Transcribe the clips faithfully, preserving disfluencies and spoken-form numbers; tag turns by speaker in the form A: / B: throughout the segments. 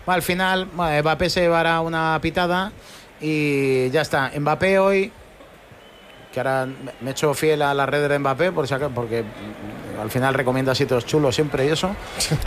A: Al final, bueno, Mbappé se llevará una pitada y ya está. Mbappé hoy, que ahora me he hecho fiel a las redes de Mbappé, por si acaso, porque al final recomienda sitios chulos siempre y eso.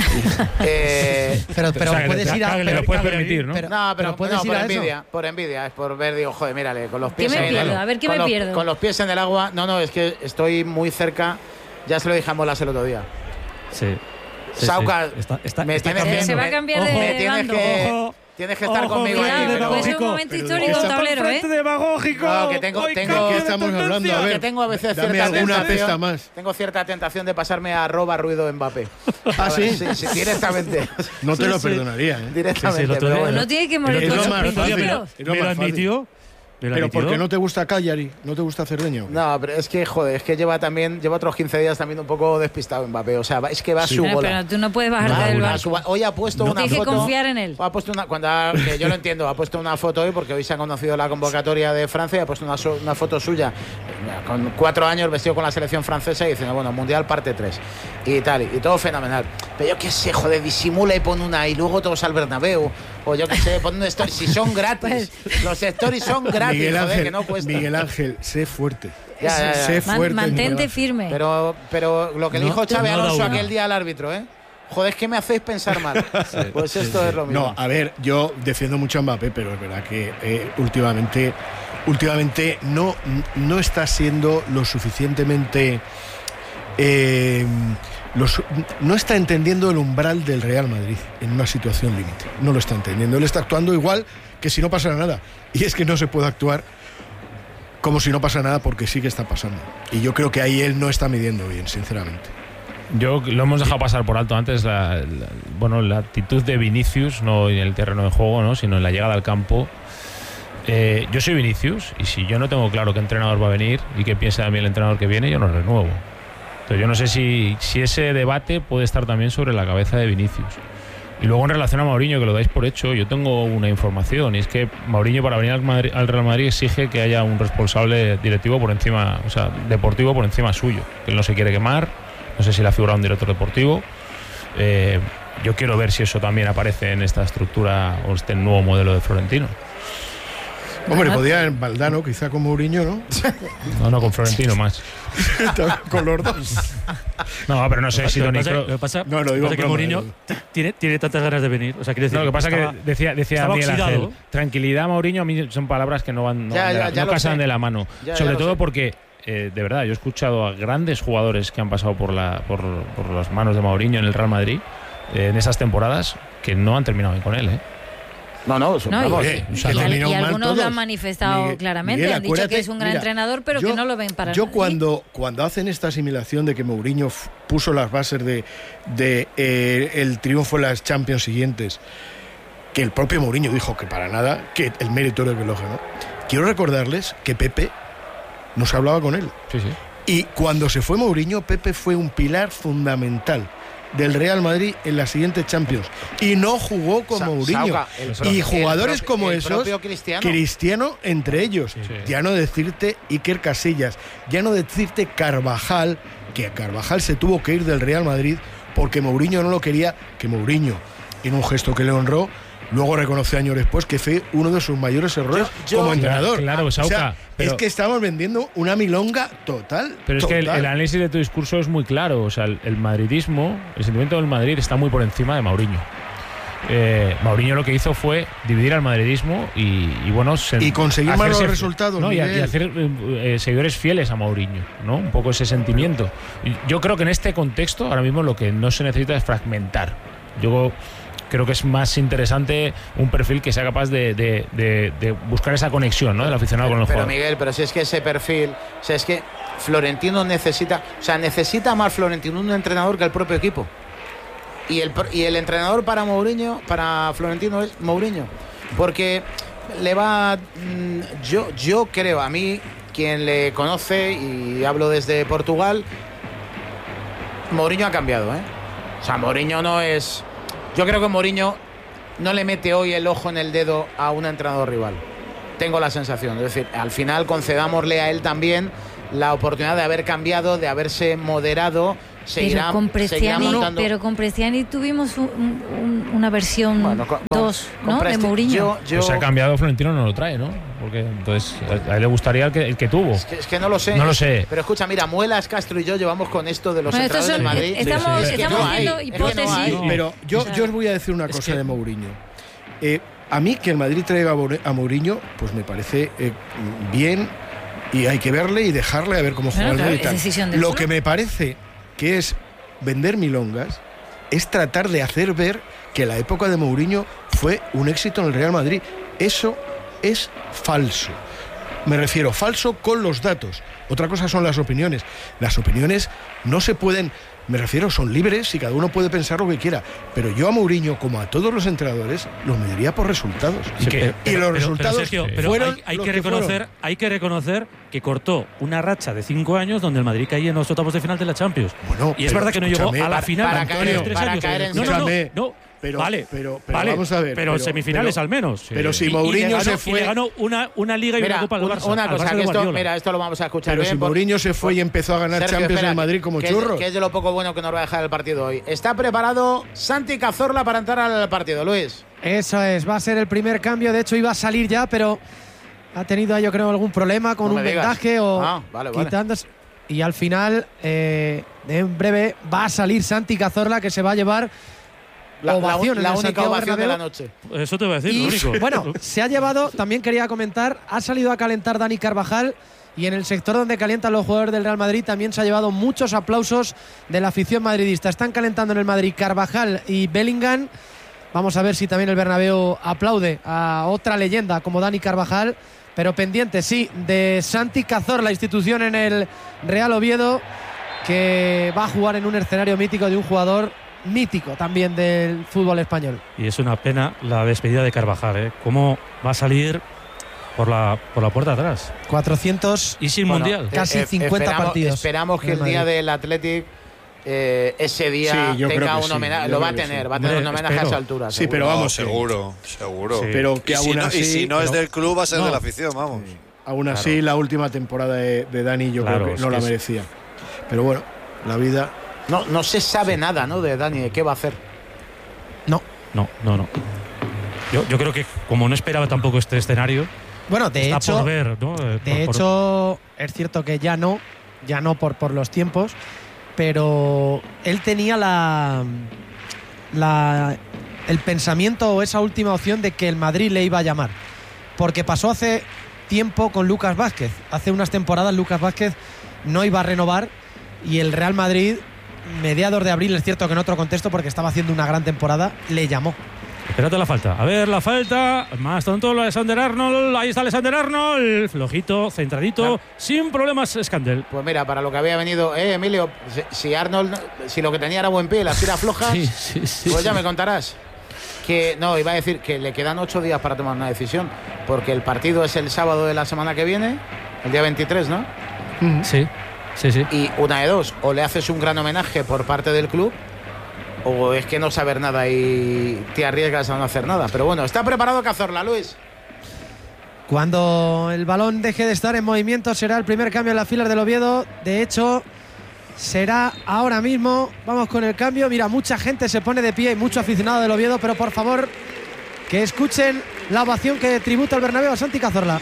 B: eh, pero pero o sea, puedes ir a...
C: Pero,
B: lo
C: puedes permitir, ¿no?
A: Pero, no, pero,
B: pero puedes
A: no,
B: ir
A: por
B: a
A: envidia,
B: eso.
A: por envidia, es por ver, digo, joder, mírale, con los pies
D: ¿Qué me
A: en
D: pierdo?
A: el,
D: A ver, ¿qué
A: con
D: me
A: los,
D: pierdo?
A: con los pies en el agua. No, no, es que estoy muy cerca. Ya se lo dije a Molas el otro día.
E: Sí. sí
A: Sauca,
E: sí. Está, está,
A: me
E: está
A: tienes que,
D: se va a cambiar de,
A: me
D: de
A: tienes
D: bando.
A: que,
E: Ojo.
A: tienes que estar
E: Ojo,
A: conmigo
E: cuidado,
A: ahí.
D: Pero
A: Pero,
D: puede ser un momento
F: pero
D: histórico
F: está
D: un tablero, ¿eh?
E: demagógico.
A: No, que tengo, tengo,
F: ¿De qué estamos hablando? A ver,
A: que tengo a veces
F: dame
A: cierta
F: alguna
A: tentación,
F: pesta más.
A: Tengo cierta tentación de pasarme a arroba ruido Mbappé.
F: ¿Ah, sí?
A: Sí, sí, directamente.
F: No te
E: Sí,
F: lo
E: sí.
F: perdonaría, ¿eh?
A: Directamente.
E: Sí, sí, lo
A: pero
E: tengo-
A: bueno.
D: No tiene que morir
F: Es
D: con
F: lo
D: sus
F: más fácil.
D: principios.
F: Es lo
E: Me lo
F: más fácil.
E: admitió. Me lo
F: Pero
E: admitió.
F: porque no te gusta Cagliari, no te gusta Cerdeña.
A: No, pero es que, joder, es que lleva también, lleva otros quince días también un poco despistado Mbappé. O sea, va- es que va a
F: Sí.
A: su
D: Pero,
A: bola.
D: pero tú no puedes bajarte
A: Va
D: del
A: a
D: barco.
A: su ba- Hoy ha puesto una
D: Tienes que
A: foto.
D: confiar en él.
A: Ha puesto una, cuando ha- que yo lo entiendo, ha puesto una foto hoy porque hoy se ha conocido la convocatoria de Francia y ha puesto una, so- una foto suya eh, con cuatro años vestido con la selección francesa y diciendo, bueno, Mundial parte tres y tal, y todo fenomenal. Pero yo qué sé, joder, disimula y pone una y luego todos al Bernabéu, o yo qué sé, pone un story. Si son gratis, los stories son gratis,
F: Miguel
A: joder,
F: Ángel,
A: que no cuesta.
F: Miguel Ángel, sé fuerte.
A: Ya, ya, ya.
F: Sé
D: Man-
F: fuerte.
D: mantente
F: Miguel Ángel.
D: firme.
A: Pero, pero lo que
E: No,
A: dijo Xavi
E: no da
A: Alonso
E: una.
A: aquel día al árbitro, ¿eh? Joder, es que me hacéis pensar mal. Pues esto es lo mismo.
F: No, a ver, yo defiendo mucho a Mbappé, pero es verdad que eh, últimamente, últimamente no, no está siendo lo suficientemente. Eh, los- no está entendiendo el umbral del Real Madrid en una situación límite. No lo está entendiendo. Él está actuando igual que si no pasara nada. Y es que no se puede actuar como si no pasa nada porque sí que está pasando. Y yo creo que ahí él no está midiendo bien, sinceramente.
C: Yo lo hemos dejado pasar por alto antes la, la- bueno, la actitud de Vinicius, no en el terreno de juego, ¿no? sino en la llegada al campo. Eh, yo soy Vinicius y si yo no tengo claro qué entrenador va a venir y qué piensa también el entrenador que viene, yo no renuevo. Entonces yo no sé si, si ese debate puede estar también sobre la cabeza de Vinicius. Y luego en relación a Mourinho, que lo dais por hecho, yo tengo una información y es que Mourinho para venir al, Madrid, al Real Madrid exige que haya un responsable directivo por encima, o sea, deportivo por encima suyo, que él no se quiere quemar. No sé si le ha figurado un director deportivo. Eh, yo quiero ver si eso también aparece en esta estructura o este nuevo modelo de Florentino.
F: Hombre, podía en Valdano, quizá con Mourinho, ¿no?
C: No, no, con Florentino más.
F: Con los dos.
C: No, pero no sé si
E: Lo que
C: Toni
E: pasa-
C: Kroos...
E: lo que pasa,
F: No, lo
E: lo que
F: digo
E: pasa es que
F: en broma,
E: Mourinho
F: lo digo.
E: tiene, tiene tantas ganas de venir. O sea, quiere decir,
C: No, lo que pasa es
E: estaba-
C: que decía, decía
E: estaba
C: Miguel Ángel,
E: oxidado.
C: tranquilidad, Mourinho, a mí son palabras que no van, no,
A: Ya,
C: van de
A: ya,
C: la-
A: ya
C: no
A: lo
C: casan
A: sé.
C: de la mano.
A: Ya, ya
C: Sobre
A: lo
C: todo
A: sé.
C: porque, eh, de verdad, yo he escuchado a grandes jugadores que han pasado por, la, por, por las manos de Mourinho en el Real Madrid eh, en esas temporadas que no han terminado bien con él, ¿eh?
A: No, no, eso,
D: No, y,
A: vamos.
F: eh,
D: y-
F: que
D: y-
F: terminó
D: y
F: mal
D: algunos lo
F: todos.
D: han manifestado
F: Miguel-
D: claramente.
F: Miguel,
D: han dicho que
F: acuérdate,
D: es un gran
F: mira,
D: entrenador, pero
F: yo-
D: que no lo ven para
F: Yo
D: nada.
F: cuando, cuando hacen esta asimilación de que Mourinho f- puso las bases de, de eh, el triunfo en las Champions siguientes, que el propio Mourinho dijo que para nada, que el mérito era el que lo ganó. Quiero recordarles que Pepe nos hablaba con él.
C: Sí, sí.
F: Y cuando se fue Mourinho, Pepe fue un pilar fundamental del Real Madrid en la siguiente Champions. Y no jugó con
A: Sa-
F: Mourinho.
A: Sauca, el
F: Y
A: propio-
F: jugadores
A: el
F: como
A: propio- el
F: esos,
A: propio Cristiano.
F: Cristiano entre ellos.
C: Sí.
F: Ya no decirte Iker Casillas, ya no decirte Carvajal, que Carvajal se tuvo que ir del Real Madrid porque Mourinho no lo quería, que Mourinho, en un gesto que le honró, luego reconoció años después que fue uno de sus mayores errores
A: Yo- yo-
F: como entrenador.
C: Claro,
F: O
C: Sauca,
F: sea,
C: pero-
F: es que estamos vendiendo una milonga total.
C: Pero es que el,
F: total.
C: el análisis de tu discurso es muy claro. O sea, el, el madridismo, el sentimiento del Madrid está muy por encima de Mourinho. Eh, Mourinho lo que hizo fue dividir al madridismo y, y bueno, se-
F: Y conseguir
C: hacerse-
F: malos resultados,
C: no, y, a-
F: Miguel.
C: y hacer eh, eh, seguidores fieles a Mourinho, ¿no? Un poco ese sentimiento. Y yo creo que en este contexto ahora mismo lo que no se necesita es fragmentar. Yo creo que es más interesante un perfil que sea capaz de, de- de- de buscar esa conexión, ¿no? Del aficionado con el
A: Pero
C: jugador.
A: Miguel, pero si es que ese perfil, o sea, es que Florentino necesita, o sea, necesita más Florentino un entrenador que el propio equipo. Y el, pro- y el entrenador para Mourinho, para Florentino es Mourinho. Porque le va, mm, yo, yo creo, a mí, quien le conoce, y hablo desde Portugal, Mourinho ha cambiado, ¿eh? O sea, Mourinho no es... Yo creo que Mourinho no le mete hoy el ojo en el dedo a un entrenador rival. Tengo la sensación. Es decir, al final concedámosle a él también la oportunidad de haber cambiado, de haberse moderado. Seguirá,
D: pero, con Prestiani,
A: montando...
D: pero con Prestiani tuvimos un, un, una versión
A: bueno, con,
D: dos,
A: con,
D: ¿no?
A: con
D: de Mourinho.
A: Yo, yo...
C: Pues se ha cambiado, Florentino no lo trae, ¿no? Porque entonces a él le gustaría el que, el que tuvo.
A: Es que, es que no lo sé.
C: No lo sé.
A: Pero escucha, mira, Muelas, Castro y yo llevamos con esto de los
D: bueno,
A: entrenadores del Madrid.
D: Estamos,
A: sí, sí.
D: estamos
A: Es que
D: haciendo
A: no hay,
D: hipótesis.
A: es que no hay.
F: Pero yo,
D: O sea,
F: yo os voy a decir una
E: es
F: cosa
E: que...
F: de Mourinho. Eh, a mí que el Madrid traiga a Mourinho, pues me parece eh, bien, y hay que verle y dejarle a ver cómo juega
D: bueno,
F: el
D: claro,
F: Madrid.
D: es decisión del
F: Lo
D: club.
F: que me parece que es vender milongas es tratar de hacer ver que la época de Mourinho fue un éxito en el Real Madrid. Eso es falso. Me refiero, falso con los datos. Otra cosa son las opiniones. Las opiniones no se pueden, me refiero, son libres y cada uno puede pensar lo que quiera. Pero yo a Mourinho, como a todos los entrenadores, los mediría por resultados.
E: ¿Y, qué?
F: y los
E: pero,
F: resultados
E: pero, Sergio, pero
F: fueron
E: hay, hay
F: los
E: que
F: que
E: reconocer,
F: fueron.
E: hay que reconocer que cortó una racha de cinco años donde el Madrid caía en los octavos de final de la Champions.
F: Bueno,
E: y es
F: pero
E: verdad que no llegó
F: escúchame,
E: a la
A: para-
E: final
A: para
E: Antonio,
A: caer-
E: los tres
A: para
E: años.
A: caer en-
E: no, no, no,
F: Escúchame,
E: no.
F: Pero,
E: vale,
F: pero, pero
E: vale,
F: vamos a ver.
E: pero,
F: pero-
E: semifinales
F: pero-
E: al menos.
F: Pero si
E: Y- y
F: Mourinho
E: le ganó-
F: se
E: y
F: fue.
E: le ganó una, una liga y
A: Mira,
E: una copa al
A: un-
E: Barça.
A: una
E: al
A: cosa,
E: Barça
A: que
E: de
A: esto,
E: Guardiola.
A: mira, esto lo vamos a escuchar
F: Pero
A: bien.
F: si
A: por-
F: Mourinho se fue y empezó a ganar
A: Sergio,
F: Champions en
A: espera,
F: el Madrid como
A: que es-
F: churro.
A: Que es de lo poco bueno que nos va a dejar el partido hoy. Está preparado Santi Cazorla para entrar al partido, Luis.
B: Eso es, va a ser el primer cambio. De hecho, iba a salir ya, pero ha tenido, yo creo, algún problema con
A: No
B: un
A: me digas.
B: vendaje o
A: Ah, vale, vale.
B: quitándose. Y al final, eh, en breve, va a salir Santi Cazorla, que se va a llevar
A: La, la-
B: ovación en
A: la
B: el
A: única
B: Santiago
A: ovación de
B: Bernabéu.
A: la noche.
E: Eso te voy a decir,
B: Y,
E: lo único.
B: bueno, se ha llevado, también quería comentar, ha salido a calentar Dani Carvajal y en el sector donde calientan los jugadores del Real Madrid también se ha llevado muchos aplausos de la afición madridista. Están calentando en el Madrid Carvajal y Bellingham. Vamos a ver si también el Bernabéu aplaude a otra leyenda como Dani Carvajal, pero pendiente, sí, de Santi Cazorla, la institución en el Real Oviedo, que va a jugar en un escenario mítico de un jugador mítico también del fútbol español.
E: Y es una pena la despedida de Carvajal, ¿eh? ¿Cómo va a salir por la, por la puerta de atrás?
B: cuatrocientos
E: Y sin
A: Bueno,
E: mundial.
A: eh,
B: Casi
A: eh,
B: cincuenta
A: esperamos,
B: partidos
A: Esperamos que
B: en
A: el día
B: Madrid.
A: del Athletic eh, ese día
F: Sí, yo creo
A: tenga
F: que
A: un
F: sí,
A: homenaje.
F: yo
A: Lo va a
F: creo que
A: tener,
F: sí.
A: va a tener un
E: Hombre,
A: homenaje a
E: espero.
A: esa altura.
F: Sí,
A: seguro.
F: pero vamos,
G: seguro, seguro.
E: Sí.
F: Pero que
G: Y si,
F: aún
G: no,
F: así,
G: y si no es
E: pero-
G: del club, va a ser
E: no.
G: de la afición, vamos.
F: aún
E: Claro.
F: así la última temporada de, de Dani yo
E: Claro,
F: creo
E: es
F: que no
E: que
F: la
E: es-
F: merecía. Pero bueno, la vida.
A: No, no se sabe nada, ¿no? De Dani, de qué va a hacer.
B: No.
E: No, no, no. Yo, yo creo que como no esperaba tampoco este escenario,
B: Bueno, de
E: está
B: hecho,
E: por ver, ¿no? Eh,
B: de
E: por- por-
B: hecho es cierto que ya no, ya no por, por los tiempos, pero él tenía la, la el pensamiento o esa última opción de que el Madrid le iba a llamar, porque pasó hace tiempo con Lucas Vázquez. Hace unas temporadas Lucas Vázquez no iba a renovar y el Real Madrid, mediados de abril, es cierto que en otro contexto, porque estaba haciendo una gran temporada, le llamó.
E: Espérate la falta. A ver, la falta. Más tonto, Alexander Arnold. Ahí está Alexander Arnold. Flojito, centradito.
A: Claro.
E: Sin problemas, Scandel.
A: Pues mira, para lo que había venido, eh, Emilio, si, si Arnold, si lo que tenía era buen pie, las tiras flojas,
E: Sí, sí, sí.
A: pues ya
E: sí.
A: me contarás. Que no, iba a decir que le quedan ocho días para tomar una decisión, porque el partido es el sábado de la semana que viene, el día veintitrés, ¿no?
E: Sí, sí, sí.
A: Y una de dos, o le haces un gran homenaje por parte del club, o es que no saber nada y te arriesgas a no hacer nada. Pero bueno, está preparado Cazorla, Luis.
B: Cuando el balón deje de estar en movimiento será el primer cambio en las filas del Oviedo. De hecho, será ahora mismo. Vamos con el cambio. Mira, mucha gente se pone de pie y mucho aficionado del Oviedo, pero por favor que escuchen la ovación que tributa el Bernabéu a Santi Cazorla.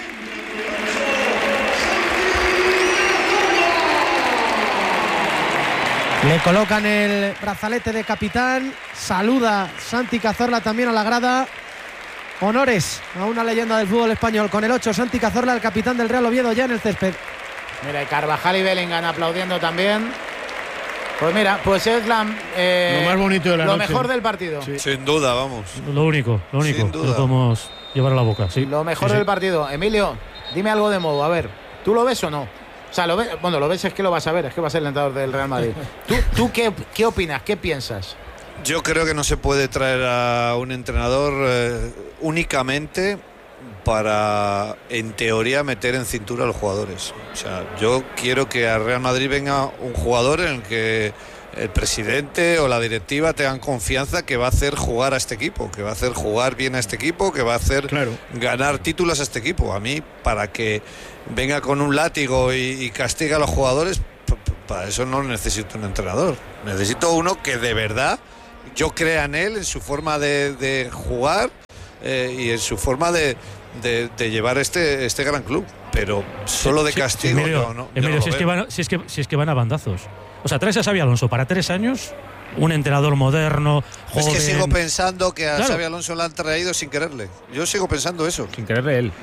B: Le colocan el brazalete de capitán. Saluda Santi Cazorla también a la grada. Honores a una leyenda del fútbol español. Con el ocho, Santi Cazorla, el capitán del Real Oviedo, ya en el césped.
A: Mira, y Carvajal y Bellingham aplaudiendo también. Pues mira, pues es la, eh,
F: Lo más bonito de la
A: lo
F: noche.
A: mejor del partido.
F: Sí.
G: Sin duda, vamos.
E: Lo único, lo único.
G: Sin
E: que
G: duda.
E: podemos llevar a la boca. Sí.
A: Lo mejor
E: Sí, sí.
A: del partido. Emilio, dime algo de modo. A ver, ¿tú lo ves o no? O sea, lo ves, bueno, lo ves es que lo vas a ver, es que va a ser el entrenador del Real Madrid. ¿Tú, tú qué, qué opinas? ¿Qué piensas?
G: Yo creo que no se puede traer a un entrenador eh, únicamente para, en teoría, meter en cintura a los jugadores. O sea, yo quiero que a Real Madrid venga un jugador en el que el presidente o la directiva tengan confianza que va a hacer jugar a este equipo, que va a hacer jugar bien a este equipo, que va a hacer
F: claro.
G: ganar títulos a este equipo. A mí, para que venga con un látigo y, y castigue a los jugadores, p- p- para eso no necesito un entrenador. Necesito uno que de verdad yo crea en él, en su forma de, de jugar eh, y en su forma de, de, de llevar este, este gran club. Pero solo de
E: Sí,
G: castigo
E: Emilio,
G: no, no, yo
E: Emilio,
G: no
E: si,
G: lo
E: es que
G: veo.
E: van, si, es que, si es que van a bandazos. O sea, traes a Xabi Alonso para tres años, un entrenador moderno, joven.
G: Es que sigo pensando que a
E: Claro.
G: Xabi Alonso le han traído sin quererle. Yo sigo pensando eso.
C: Sin quererle él.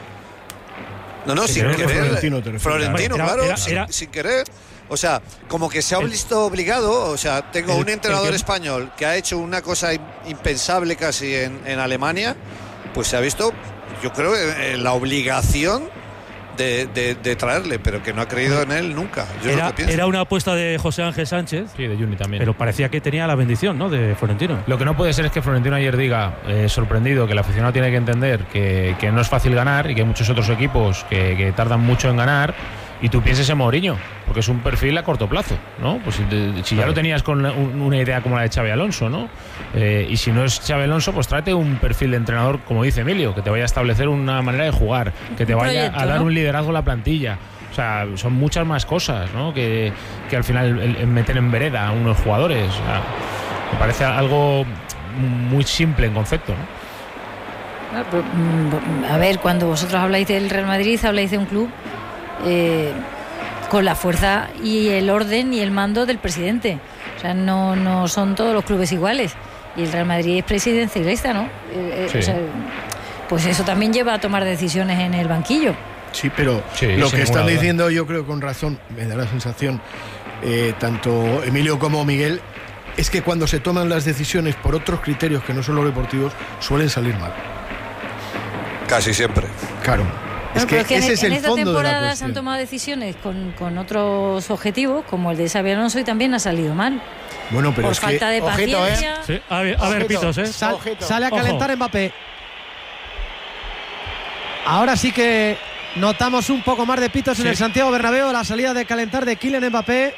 G: No, no,
E: Sin
G: sin
E: quererle,
G: querer.
F: Florentino te refieres.
G: Florentino,
E: Era-
G: claro,
E: era-
G: sin,
E: era-
G: sin querer. O sea, como que se ha
E: El-
G: visto obligado. O sea, tengo
E: el-
G: un entrenador
E: el que-
G: español que ha hecho una cosa im- impensable casi en, en Alemania, pues se ha visto, yo creo, en, en la obligación de, de- de traerle, pero que no ha creído en él nunca. Yo es lo
E: Era,
G: que pienso.
E: era una apuesta de José Ángel Sánchez,
C: Sí, de Juni también.
E: pero parecía que tenía la bendición, ¿no?, de Florentino.
C: Lo que no puede ser es que Florentino ayer diga, eh, sorprendido, que el aficionado tiene que entender que, que no es fácil ganar y que hay muchos otros equipos que, que tardan mucho en ganar, y tú pienses en Mourinho, porque es un perfil a corto plazo, ¿no? Pues si, te- si ya lo tenías con un- una idea como la de Xabi Alonso, ¿no? Eh, y si no es Xabi Alonso, pues tráete un perfil de entrenador, como dice Emilio, que te vaya a establecer una manera de jugar, que te
D: Un
C: vaya
D: proyecto,
C: a dar
D: ¿no?
C: un liderazgo a la plantilla. O sea, son muchas más cosas, ¿no?, que, que al final el, el meter en vereda a unos jugadores. O sea, me parece algo muy simple en concepto, ¿no?
D: Ah, pero, mm, A ver, cuando vosotros habláis del Real Madrid, habláis de un club eh, con la fuerza y el orden y el mando del presidente. O sea, no, no son todos los clubes iguales. Y el Real Madrid es presidencialista, ¿no? Eh, eh,
C: Sí.
D: o sea, pues eso también lleva a tomar decisiones en el banquillo.
F: Sí, pero
C: Sí,
F: lo
C: sin
F: que
C: ninguna
F: están
C: duda.
F: diciendo, yo creo con razón, me da la sensación, eh, tanto Emilio como Miguel, es que cuando se toman las decisiones por otros criterios que no son los deportivos, suelen salir mal.
G: Casi siempre.
F: Claro. Es
D: Bueno,
F: que
D: pero es que
F: ese
D: en,
F: es
D: en
F: el
D: esta
F: fondo de la
D: temporada se han
F: cuestión.
D: tomado decisiones con, con otros objetivos, como el de Xabi Alonso, y también ha salido mal.
F: Bueno, pero
D: por
F: es
D: falta
F: que
D: de
A: ojito,
D: paciencia.
E: Sí, a ver, a ver,
A: Ojito.
E: Pitos, ¿eh?
B: Sal-
A: Ojito.
B: sale a calentar
E: Ojo.
B: Mbappé. Ahora sí que notamos un poco más de pitos en
E: Sí.
B: el Santiago Bernabéu. La salida de calentar de Kylian Mbappé.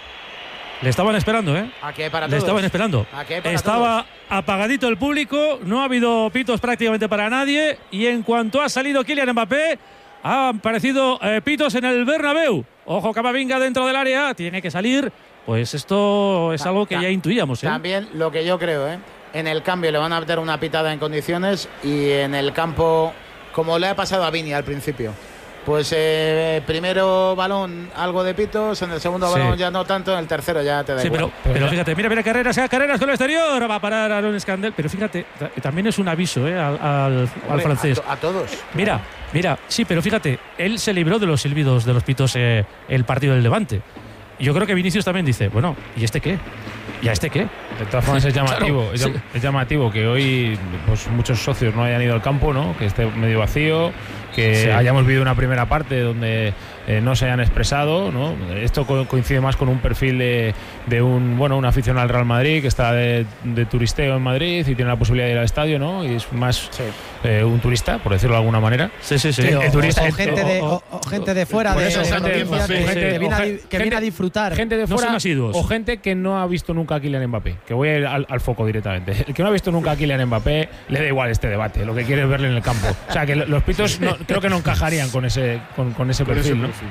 E: Le estaban esperando, ¿eh?
A: Aquí hay para
E: Le
A: todos.
E: estaban esperando.
A: Aquí hay para
E: Estaba apagadito el público, no ha habido pitos prácticamente para nadie, y en cuanto ha salido Kylian Mbappé, han aparecido eh, pitos en el Bernabéu. Ojo, Camavinga dentro del área, tiene que salir. Pues esto es
A: Ta-
E: algo que
A: ta-
E: ya intuíamos, ¿eh?
A: También lo que yo creo, ¿eh? En el cambio le van a meter una pitada en condiciones, y en el campo, como le ha pasado a Vini al principio. Pues eh, primero balón algo de pitos, en el segundo
E: Sí.
A: balón ya no tanto, en el tercero ya te da
E: Sí,
A: igual.
E: pero,
C: Pero
E: pero
C: ya-
E: fíjate, mira, mira Carreras, ah, Carreras con el exterior, va a parar a Aaron Scandel, pero fíjate, ta- también es un aviso, ¿eh? al, al- al
A: Hombre,
E: francés.
A: A, to- a todos.
E: Mira, mira, sí, pero fíjate, él se libró de los silbidos de los pitos eh, el partido del Levante. Yo creo que Vinicius también dice, bueno, ¿y este qué? ¿Y a este qué?
C: De todas formas es llamativo,
E: Claro,
C: es,
E: sí.
C: llam- es llamativo que hoy pues muchos socios no hayan ido al campo, ¿no? Que esté medio vacío, que
E: Sí.
C: hayamos vivido una primera parte donde eh, no se hayan expresado, ¿no? Esto co- coincide más con un perfil de, de un bueno un aficionado al Real Madrid que está de, de turisteo en Madrid y tiene la posibilidad de ir al estadio, ¿no? Y es más
A: Sí.
C: eh, un turista, por decirlo de alguna manera.
E: Sí, sí, sí.
B: Sí, o,
C: el turista-
B: o
C: el-
B: gente, de,
E: o-
B: o- o gente de fuera
C: Por
B: de,
C: eso,
B: de
C: gente-
B: noticias
E: sí,
B: que,
E: sí,
B: que
E: sí.
B: viene, a,
C: O
B: di-
C: gente-
B: que viene a disfrutar.
C: Gente de
E: No son
C: fuera
E: asiduos.
C: o gente que no ha visto nunca a Kylian Mbappé, que voy a ir al, al foco directamente. El que no ha visto nunca a Kylian Mbappé le da igual este debate, lo que quiere es verle en el campo. O sea, que lo- los pitos no- creo que no encajarían con ese con, con ese
F: Con ese
C: perfil, ¿no?
F: perfil.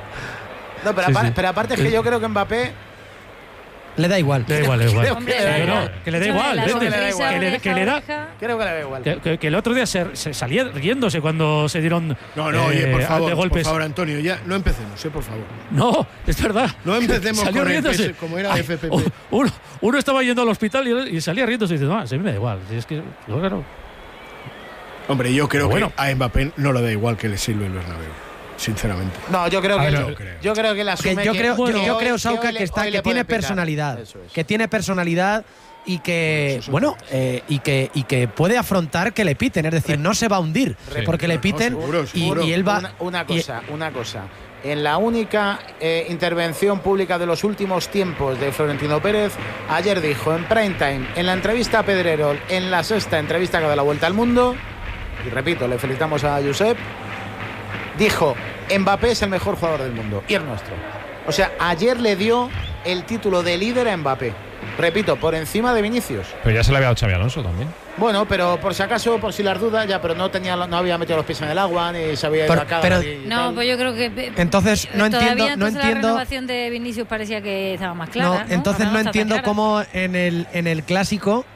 A: No, pero,
E: Sí,
A: apar-
E: sí.
A: pero aparte es que yo creo que Mbappé
B: Le da igual.
E: Le da igual, le da igual.
A: Creo
D: Hombre,
A: que le da
E: Eh,
A: igual.
E: no, que le da
D: Escúchame,
E: igual,
D: la
E: vete.
D: sonrisa
E: Que le-
D: oreja
E: que
D: a
E: le da-
D: oreja.
A: Creo que le da igual.
E: Que, que- que el otro día se, se salía riéndose cuando se dieron
F: No, no, oye,
E: eh,
F: por
E: de
F: favor, por
E: golpes.
F: favor, Antonio, ya no empecemos, eh, por favor.
E: No, es verdad.
F: No empecemos
E: Salió
F: con el
E: riéndose.
F: P S, como era
E: Ay,
F: F P P.
E: u- Uno, uno estaba yendo al hospital y, y salía riéndose y dice, no, a mí me da igual. Si es que, no, claro.
F: Hombre, yo creo
E: Pero bueno.
F: que a Mbappé no le da igual que le sirve el Bernabéu, sinceramente.
A: No, yo creo
C: A
A: que
C: ver,
A: yo,
F: yo creo.
A: yo creo que la
B: Que
A: asume
B: yo
A: que-
B: creo,
A: que
B: yo,
A: hoy-
B: yo creo
A: que
B: Sauca,
A: hoy
B: que,
A: le-
B: está,
A: hoy
B: que
A: le
B: tiene
A: puede pitar.
B: personalidad.
A: Eso es.
B: Que tiene personalidad y que,
F: Eso es
B: bueno,
F: otra cosa.
B: eh, y, que, y que puede afrontar que le piten. Es decir, no se va a hundir
A: Sí.
B: porque le
F: No,
B: piten
F: seguro,
B: y,
F: seguro.
B: y él va.
A: Una, una
B: y-
A: cosa, una cosa. En la única eh, intervención pública de los últimos tiempos de Florentino Pérez, ayer dijo en prime time, en la entrevista a Pedrerol, en la sexta entrevista que da la vuelta al mundo, y repito, le felicitamos a Josep, dijo, Mbappé es el mejor jugador del mundo y es nuestro. O sea, ayer le dio el título de líder a Mbappé. Repito, por encima de Vinicius.
C: Pero ya se le había dado Xabi Alonso también.
A: Bueno, pero por si acaso, por si las dudas, ya, pero no tenía, no había metido los pies en el agua, ni se había ido
B: Pero-
A: a cada
B: pero-
A: y
D: No,
A: tal.
D: pues yo creo que.
B: Entonces, no
D: todavía,
B: entiendo- no
D: entonces
B: entiendo-
D: La renovación de Vinicius parecía que estaba más clara.
B: No,
D: ¿no?
B: entonces
D: Ahora
B: no
D: está tan
B: entiendo
D: clara.
B: cómo en el, en el clásico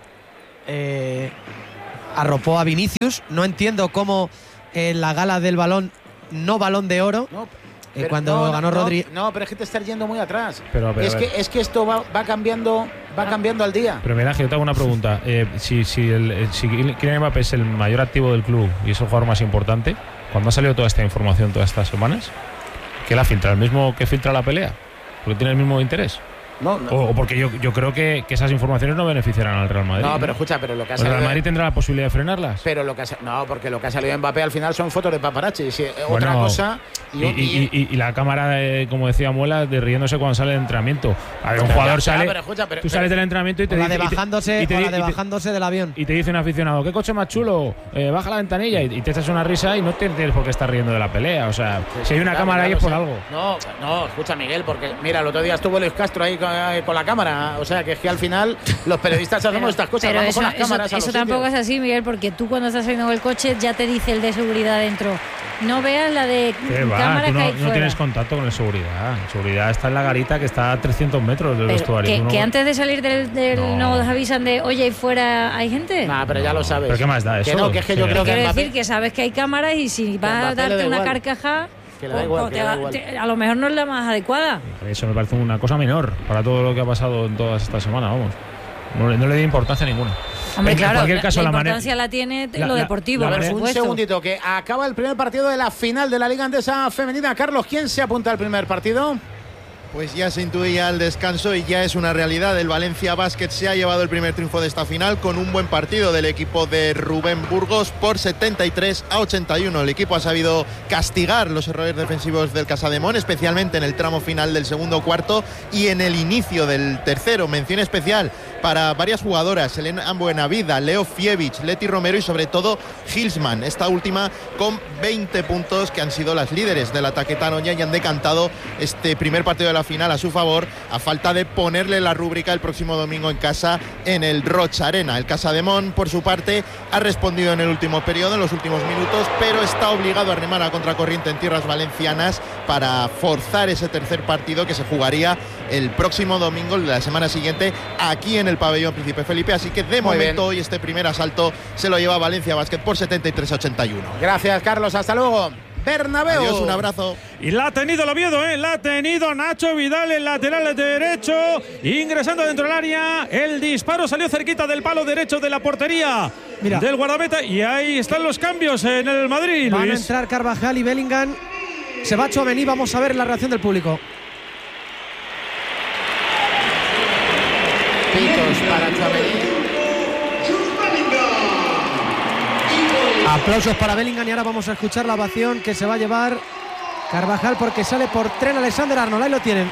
B: eh, arropó a Vinicius. No entiendo cómo en la gala del balón, no balón de oro,
A: No,
B: eh,
A: pero
B: cuando
A: no,
B: ganó
A: no,
B: Rodri.
A: No, pero es que te estás yendo muy atrás.
C: Pero, pero,
A: es,
C: a
A: que,
C: ver.
A: es que esto va, va cambiando va cambiando al día.
C: Pero mira, Ángel, yo te hago una pregunta. Eh, si, si, el, eh, si Kylian Mbappé es el mayor activo del club y es el jugador más importante, cuando ha salido toda esta información todas estas semanas, ¿qué la filtra? ¿El mismo que filtra la pelea? ¿Porque tiene el mismo interés?
A: No, no.
C: O, o porque yo, yo creo que, que esas informaciones no beneficiarán al Real Madrid.
A: No, pero escucha, pero lo que ha
C: ¿El Real
A: salido.
C: Madrid tendrá la posibilidad de frenarlas?
A: Pero lo que ha, sa- no, porque lo que ha salido de Mbappé al final son fotos de paparazzi. Si,
C: Bueno,
A: otra cosa.
C: Y, y- y- y la cámara, de, como decía Muela, de riéndose cuando sale del entrenamiento. A ver, un
A: Ya,
C: jugador
A: ya,
C: sale.
A: pero escucha, pero-
C: tú sales del entrenamiento y te
B: O la
C: dice.
B: de
C: y te-
B: bajándose,
C: y te
B: o
C: di-
B: la de
C: y te-
B: bajándose del avión.
C: Y te dice un aficionado, ¿qué coche más chulo? Eh, baja la ventanilla y, y te echas una risa y no te tienes por qué estar riendo de la pelea. O sea, si hay una
A: Claro,
C: cámara ahí
A: claro,
C: es por
A: sí.
C: algo.
A: No, no, escucha, Miguel, porque mira, el otro día estuvo Luis Castro ahí con, eh, con la cámara. O sea, que es que al final los periodistas hacemos estas cosas.
D: Pero
A: Vamos
D: eso,
A: con las
D: eso-
A: cámaras a
D: eso
A: los
D: tampoco
A: sitios.
D: es así, Miguel, porque tú cuando estás saliendo del coche ya te dice el de seguridad dentro. No veas la de
C: ¿Qué va?
D: cámaras
C: Tú
D: que
C: no,
D: hay
C: no
D: fuera.
C: tienes contacto con el seguridad. El seguridad está en la garita que está a trescientos metros del
D: Pero
C: vestuario.
D: que,
C: Tú no-
D: que antes de salir del, del
C: No.
D: no. nos avisan de, oye, ahí fuera hay gente.
A: Nah, pero ya lo sabes.
C: ¿Pero qué más da
A: Que
C: eso?
A: no, que es que yo
C: Sí.
A: creo que
D: Quiero
A: Mbappé-
D: decir que sabes que hay cámaras y si vas a
A: Mbappé le da
D: darte una
A: igual.
D: carcaja,
A: Que le da
D: pues,
A: igual,
D: pues
A: que
D: te
A: le da
D: va-
A: igual.
D: te- a lo mejor no es la más adecuada.
C: Eso me parece una cosa menor para todo lo que ha pasado en toda esta semana, vamos. No, le- no le di importancia ninguna.
D: Hombre,
C: En
D: claro,
C: cualquier
D: la,
C: caso,
D: la
C: la manera-
D: importancia la tiene
C: la-
D: lo
C: la-
D: deportivo,
C: la
D: por
C: manera-
A: Un
D: supuesto.
A: segundito, que acaba el primer partido de la final de la Liga Andesa Femenina. Carlos, ¿quién se apunta al primer partido?
H: Pues ya se intuía el descanso y ya es una realidad. El Valencia Basket se ha llevado el primer triunfo de esta final con un buen partido del equipo de Rubén Burgos por setenta y tres a ochenta y uno. El equipo ha sabido castigar los errores defensivos del Casademón, especialmente en el tramo final del segundo cuarto y en el inicio del tercero. Mención especial para varias jugadoras: Elena Buenavida, Leo Fievich, Leti Romero y sobre todo Hilsman, esta última con veinte puntos, que han sido las líderes del ataque Tanoña y han decantado este primer partido de la final a su favor, a falta de ponerle la rúbrica el próximo domingo en casa en el Rocha Arena. El Casademón, por su parte, ha respondido en el último periodo, en los últimos minutos, pero está obligado a remar a contracorriente en tierras valencianas para forzar ese tercer partido que se jugaría el próximo domingo de la semana siguiente aquí en el pabellón Príncipe Felipe. Así que de
A: Muy
H: momento
A: bien.
H: hoy este primer asalto se lo lleva Valencia Basket por setenta y tres a ochenta y uno.
A: Gracias, Carlos. Hasta luego. Bernabéu.
H: Adiós, un abrazo.
E: Y la ha tenido el Oviedo, ¿eh? La ha tenido Nacho Vidal, el lateral derecho, ingresando dentro del área. El disparo salió cerquita del palo derecho de la portería
B: Mira.
E: del guardameta. Y ahí están los cambios en el Madrid,
B: Van a
E: Luis.
B: entrar Carvajal y Bellingham. Se va Tchouaméni, vamos a ver la reacción del público.
A: Pitos para Tchouaméni.
B: Aplausos para Bellingham y ahora vamos a escuchar la ovación que se va a llevar Carvajal porque sale por Trent Alexander-Arnold. Ahí lo tienen.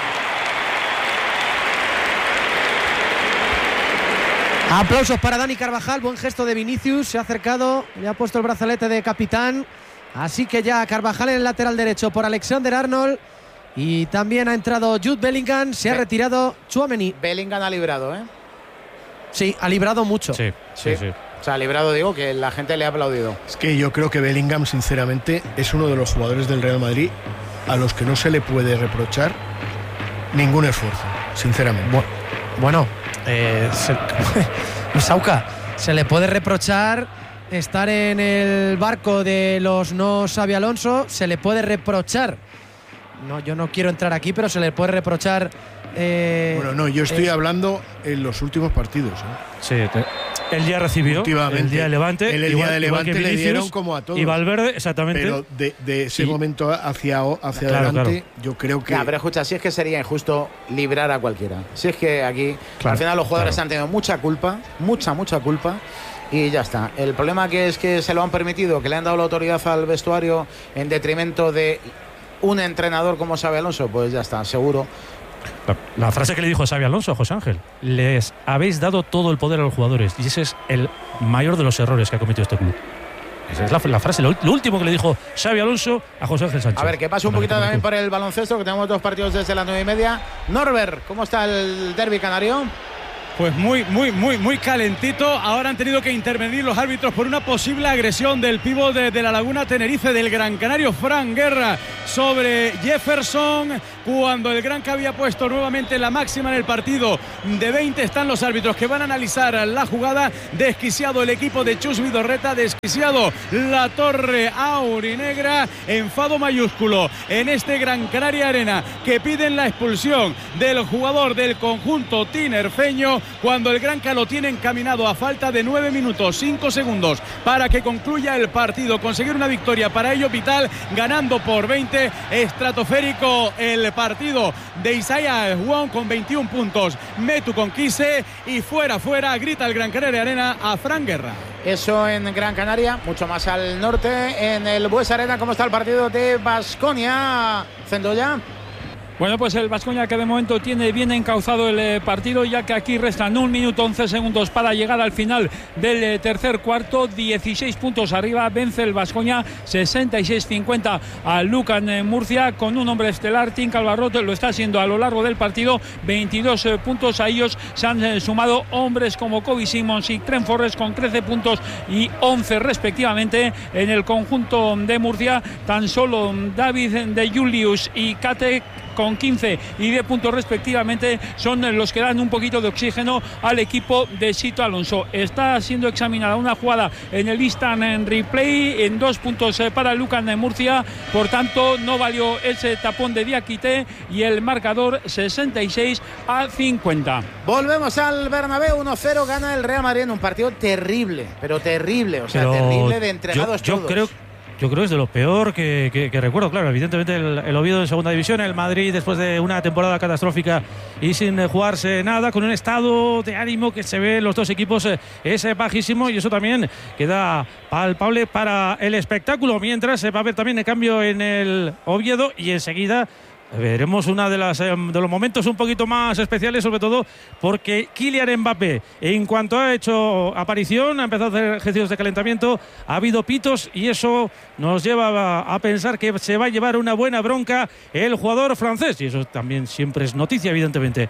B: Aplausos para Dani Carvajal, buen gesto de Vinicius, se ha acercado, le ha puesto el brazalete de capitán. Así que ya Carvajal en el lateral derecho por Alexander-Arnold y también ha entrado Jude Bellingham, se ha
A: Be-
B: retirado Tchouaméni.
A: Bellingham ha librado, ¿eh?
B: Sí, ha librado mucho.
E: Sí, sí, sí.
A: O sea, librado, digo, que la gente le ha aplaudido.
F: Es que yo creo que Bellingham, sinceramente, es uno de los jugadores del Real Madrid a los que no se le puede reprochar ningún esfuerzo, sinceramente.
B: Bu- Bueno, eh, se, Sauca, se le puede reprochar estar en el barco de los no Xabi Alonso, se le puede reprochar, no, yo no quiero entrar aquí, pero se le puede reprochar. eh,
F: Bueno, no, yo estoy
B: eh,
F: hablando en los últimos partidos. ¿eh?
E: Sí, te- el día recibió,
F: Últimamente.
E: el día de Levante,
F: El- el
E: igual,
F: día de
E: igual
F: Levante
E: que
F: le
E: Vinicius
F: dieron como a todos.
E: y Valverde, exactamente.
F: Pero de, de ese
E: Y-
F: momento hacia, hacia
E: Claro,
F: adelante, yo creo que.
A: Ya, pero escucha, si es que sería injusto librar a cualquiera. Si es que aquí,
F: Claro,
A: al final, los jugadores
E: claro.
A: han tenido mucha culpa, mucha, mucha culpa. Y ya está. El problema que es que se lo han permitido, que le han dado la autoridad al vestuario en detrimento de un entrenador como Xabi Alonso, pues ya está, seguro.
E: La, la frase que le dijo Xabi Alonso a José Ángel: les habéis dado todo el poder a los jugadores y ese es el mayor de los errores que ha cometido este club. Esa es la, la frase, lo, lo último que le dijo Xabi Alonso a José Ángel Sánchez.
A: A ver, que pasa un poquito también por el baloncesto, que tenemos dos partidos desde las nueve y media. Norbert, ¿cómo está el derbi canario?
I: Pues muy, muy, muy, muy calentito. Ahora han tenido que intervenir los árbitros por una posible agresión del pívot de, de la Laguna Tenerife, del Gran Canario, Fran Guerra, sobre Jefferson. Cuando el Gran que había puesto nuevamente la máxima en el partido de veinte, están los árbitros que van a analizar la jugada. Desquiciado el equipo de Chus Vidorreta, desquiciado la torre aurinegra. Enfado mayúsculo en este Gran Canaria Arena, que piden la expulsión del jugador del conjunto tinerfeño, cuando el Granca lo tiene encaminado a falta de nueve minutos cinco segundos para que concluya el partido. Conseguir una victoria para ello vital, ganando por veinte. Estratosférico el partido de Isaiah Wong con veintiún puntos, Metu con quince, y fuera, fuera, grita el Gran Canaria Arena a Fran Guerra.
A: Eso en Gran Canaria, mucho más al norte, en el Buesa Arena. ¿Cómo está el partido de Baskonia, Zendoya?
E: Bueno, pues el Baskonia, que de momento tiene bien encauzado el eh, partido, ya que aquí restan un minuto once segundos para llegar al final del eh, tercer cuarto. dieciséis puntos arriba, vence el Baskonia sesenta y seis cincuenta a Lucan en Murcia, con un hombre estelar. Tim Calvarot lo está haciendo a lo largo del partido, veintidós eh, puntos. A ellos se han eh, sumado hombres como Kobe Simmons y Trent Forrest con trece puntos y once respectivamente. En el conjunto de Murcia, tan solo David de Julius y Kate con quince y diez puntos respectivamente son los que dan un poquito de oxígeno al equipo de Sito Alonso. Está siendo examinada una jugada en el instant en replay, en dos puntos para Lucan de Murcia, por tanto no valió ese tapón de Diakité, y el marcador sesenta y seis a cincuenta.
A: Volvemos al Bernabéu. Uno cero gana el Real Madrid en un partido terrible, pero terrible, o sea,
J: pero
A: terrible de entregados
J: yo, yo
A: todos.
J: creo Yo creo que es de lo peor que, que, que recuerdo. Claro, evidentemente el, el Oviedo en segunda división, el Madrid después de una temporada catastrófica y sin jugarse nada, con un estado de ánimo que se ve en los dos equipos eh, es eh, bajísimo, y eso también queda palpable para el espectáculo. Mientras se va a ver también el cambio en el Oviedo, y enseguida veremos una de las eh, de los momentos un poquito más especiales, sobre todo porque Kylian Mbappé, en cuanto ha hecho aparición, ha empezado a hacer ejercicios de calentamiento, ha habido pitos, y eso nos lleva a, a pensar que se va a llevar una buena bronca el jugador francés, y eso también siempre es noticia, evidentemente.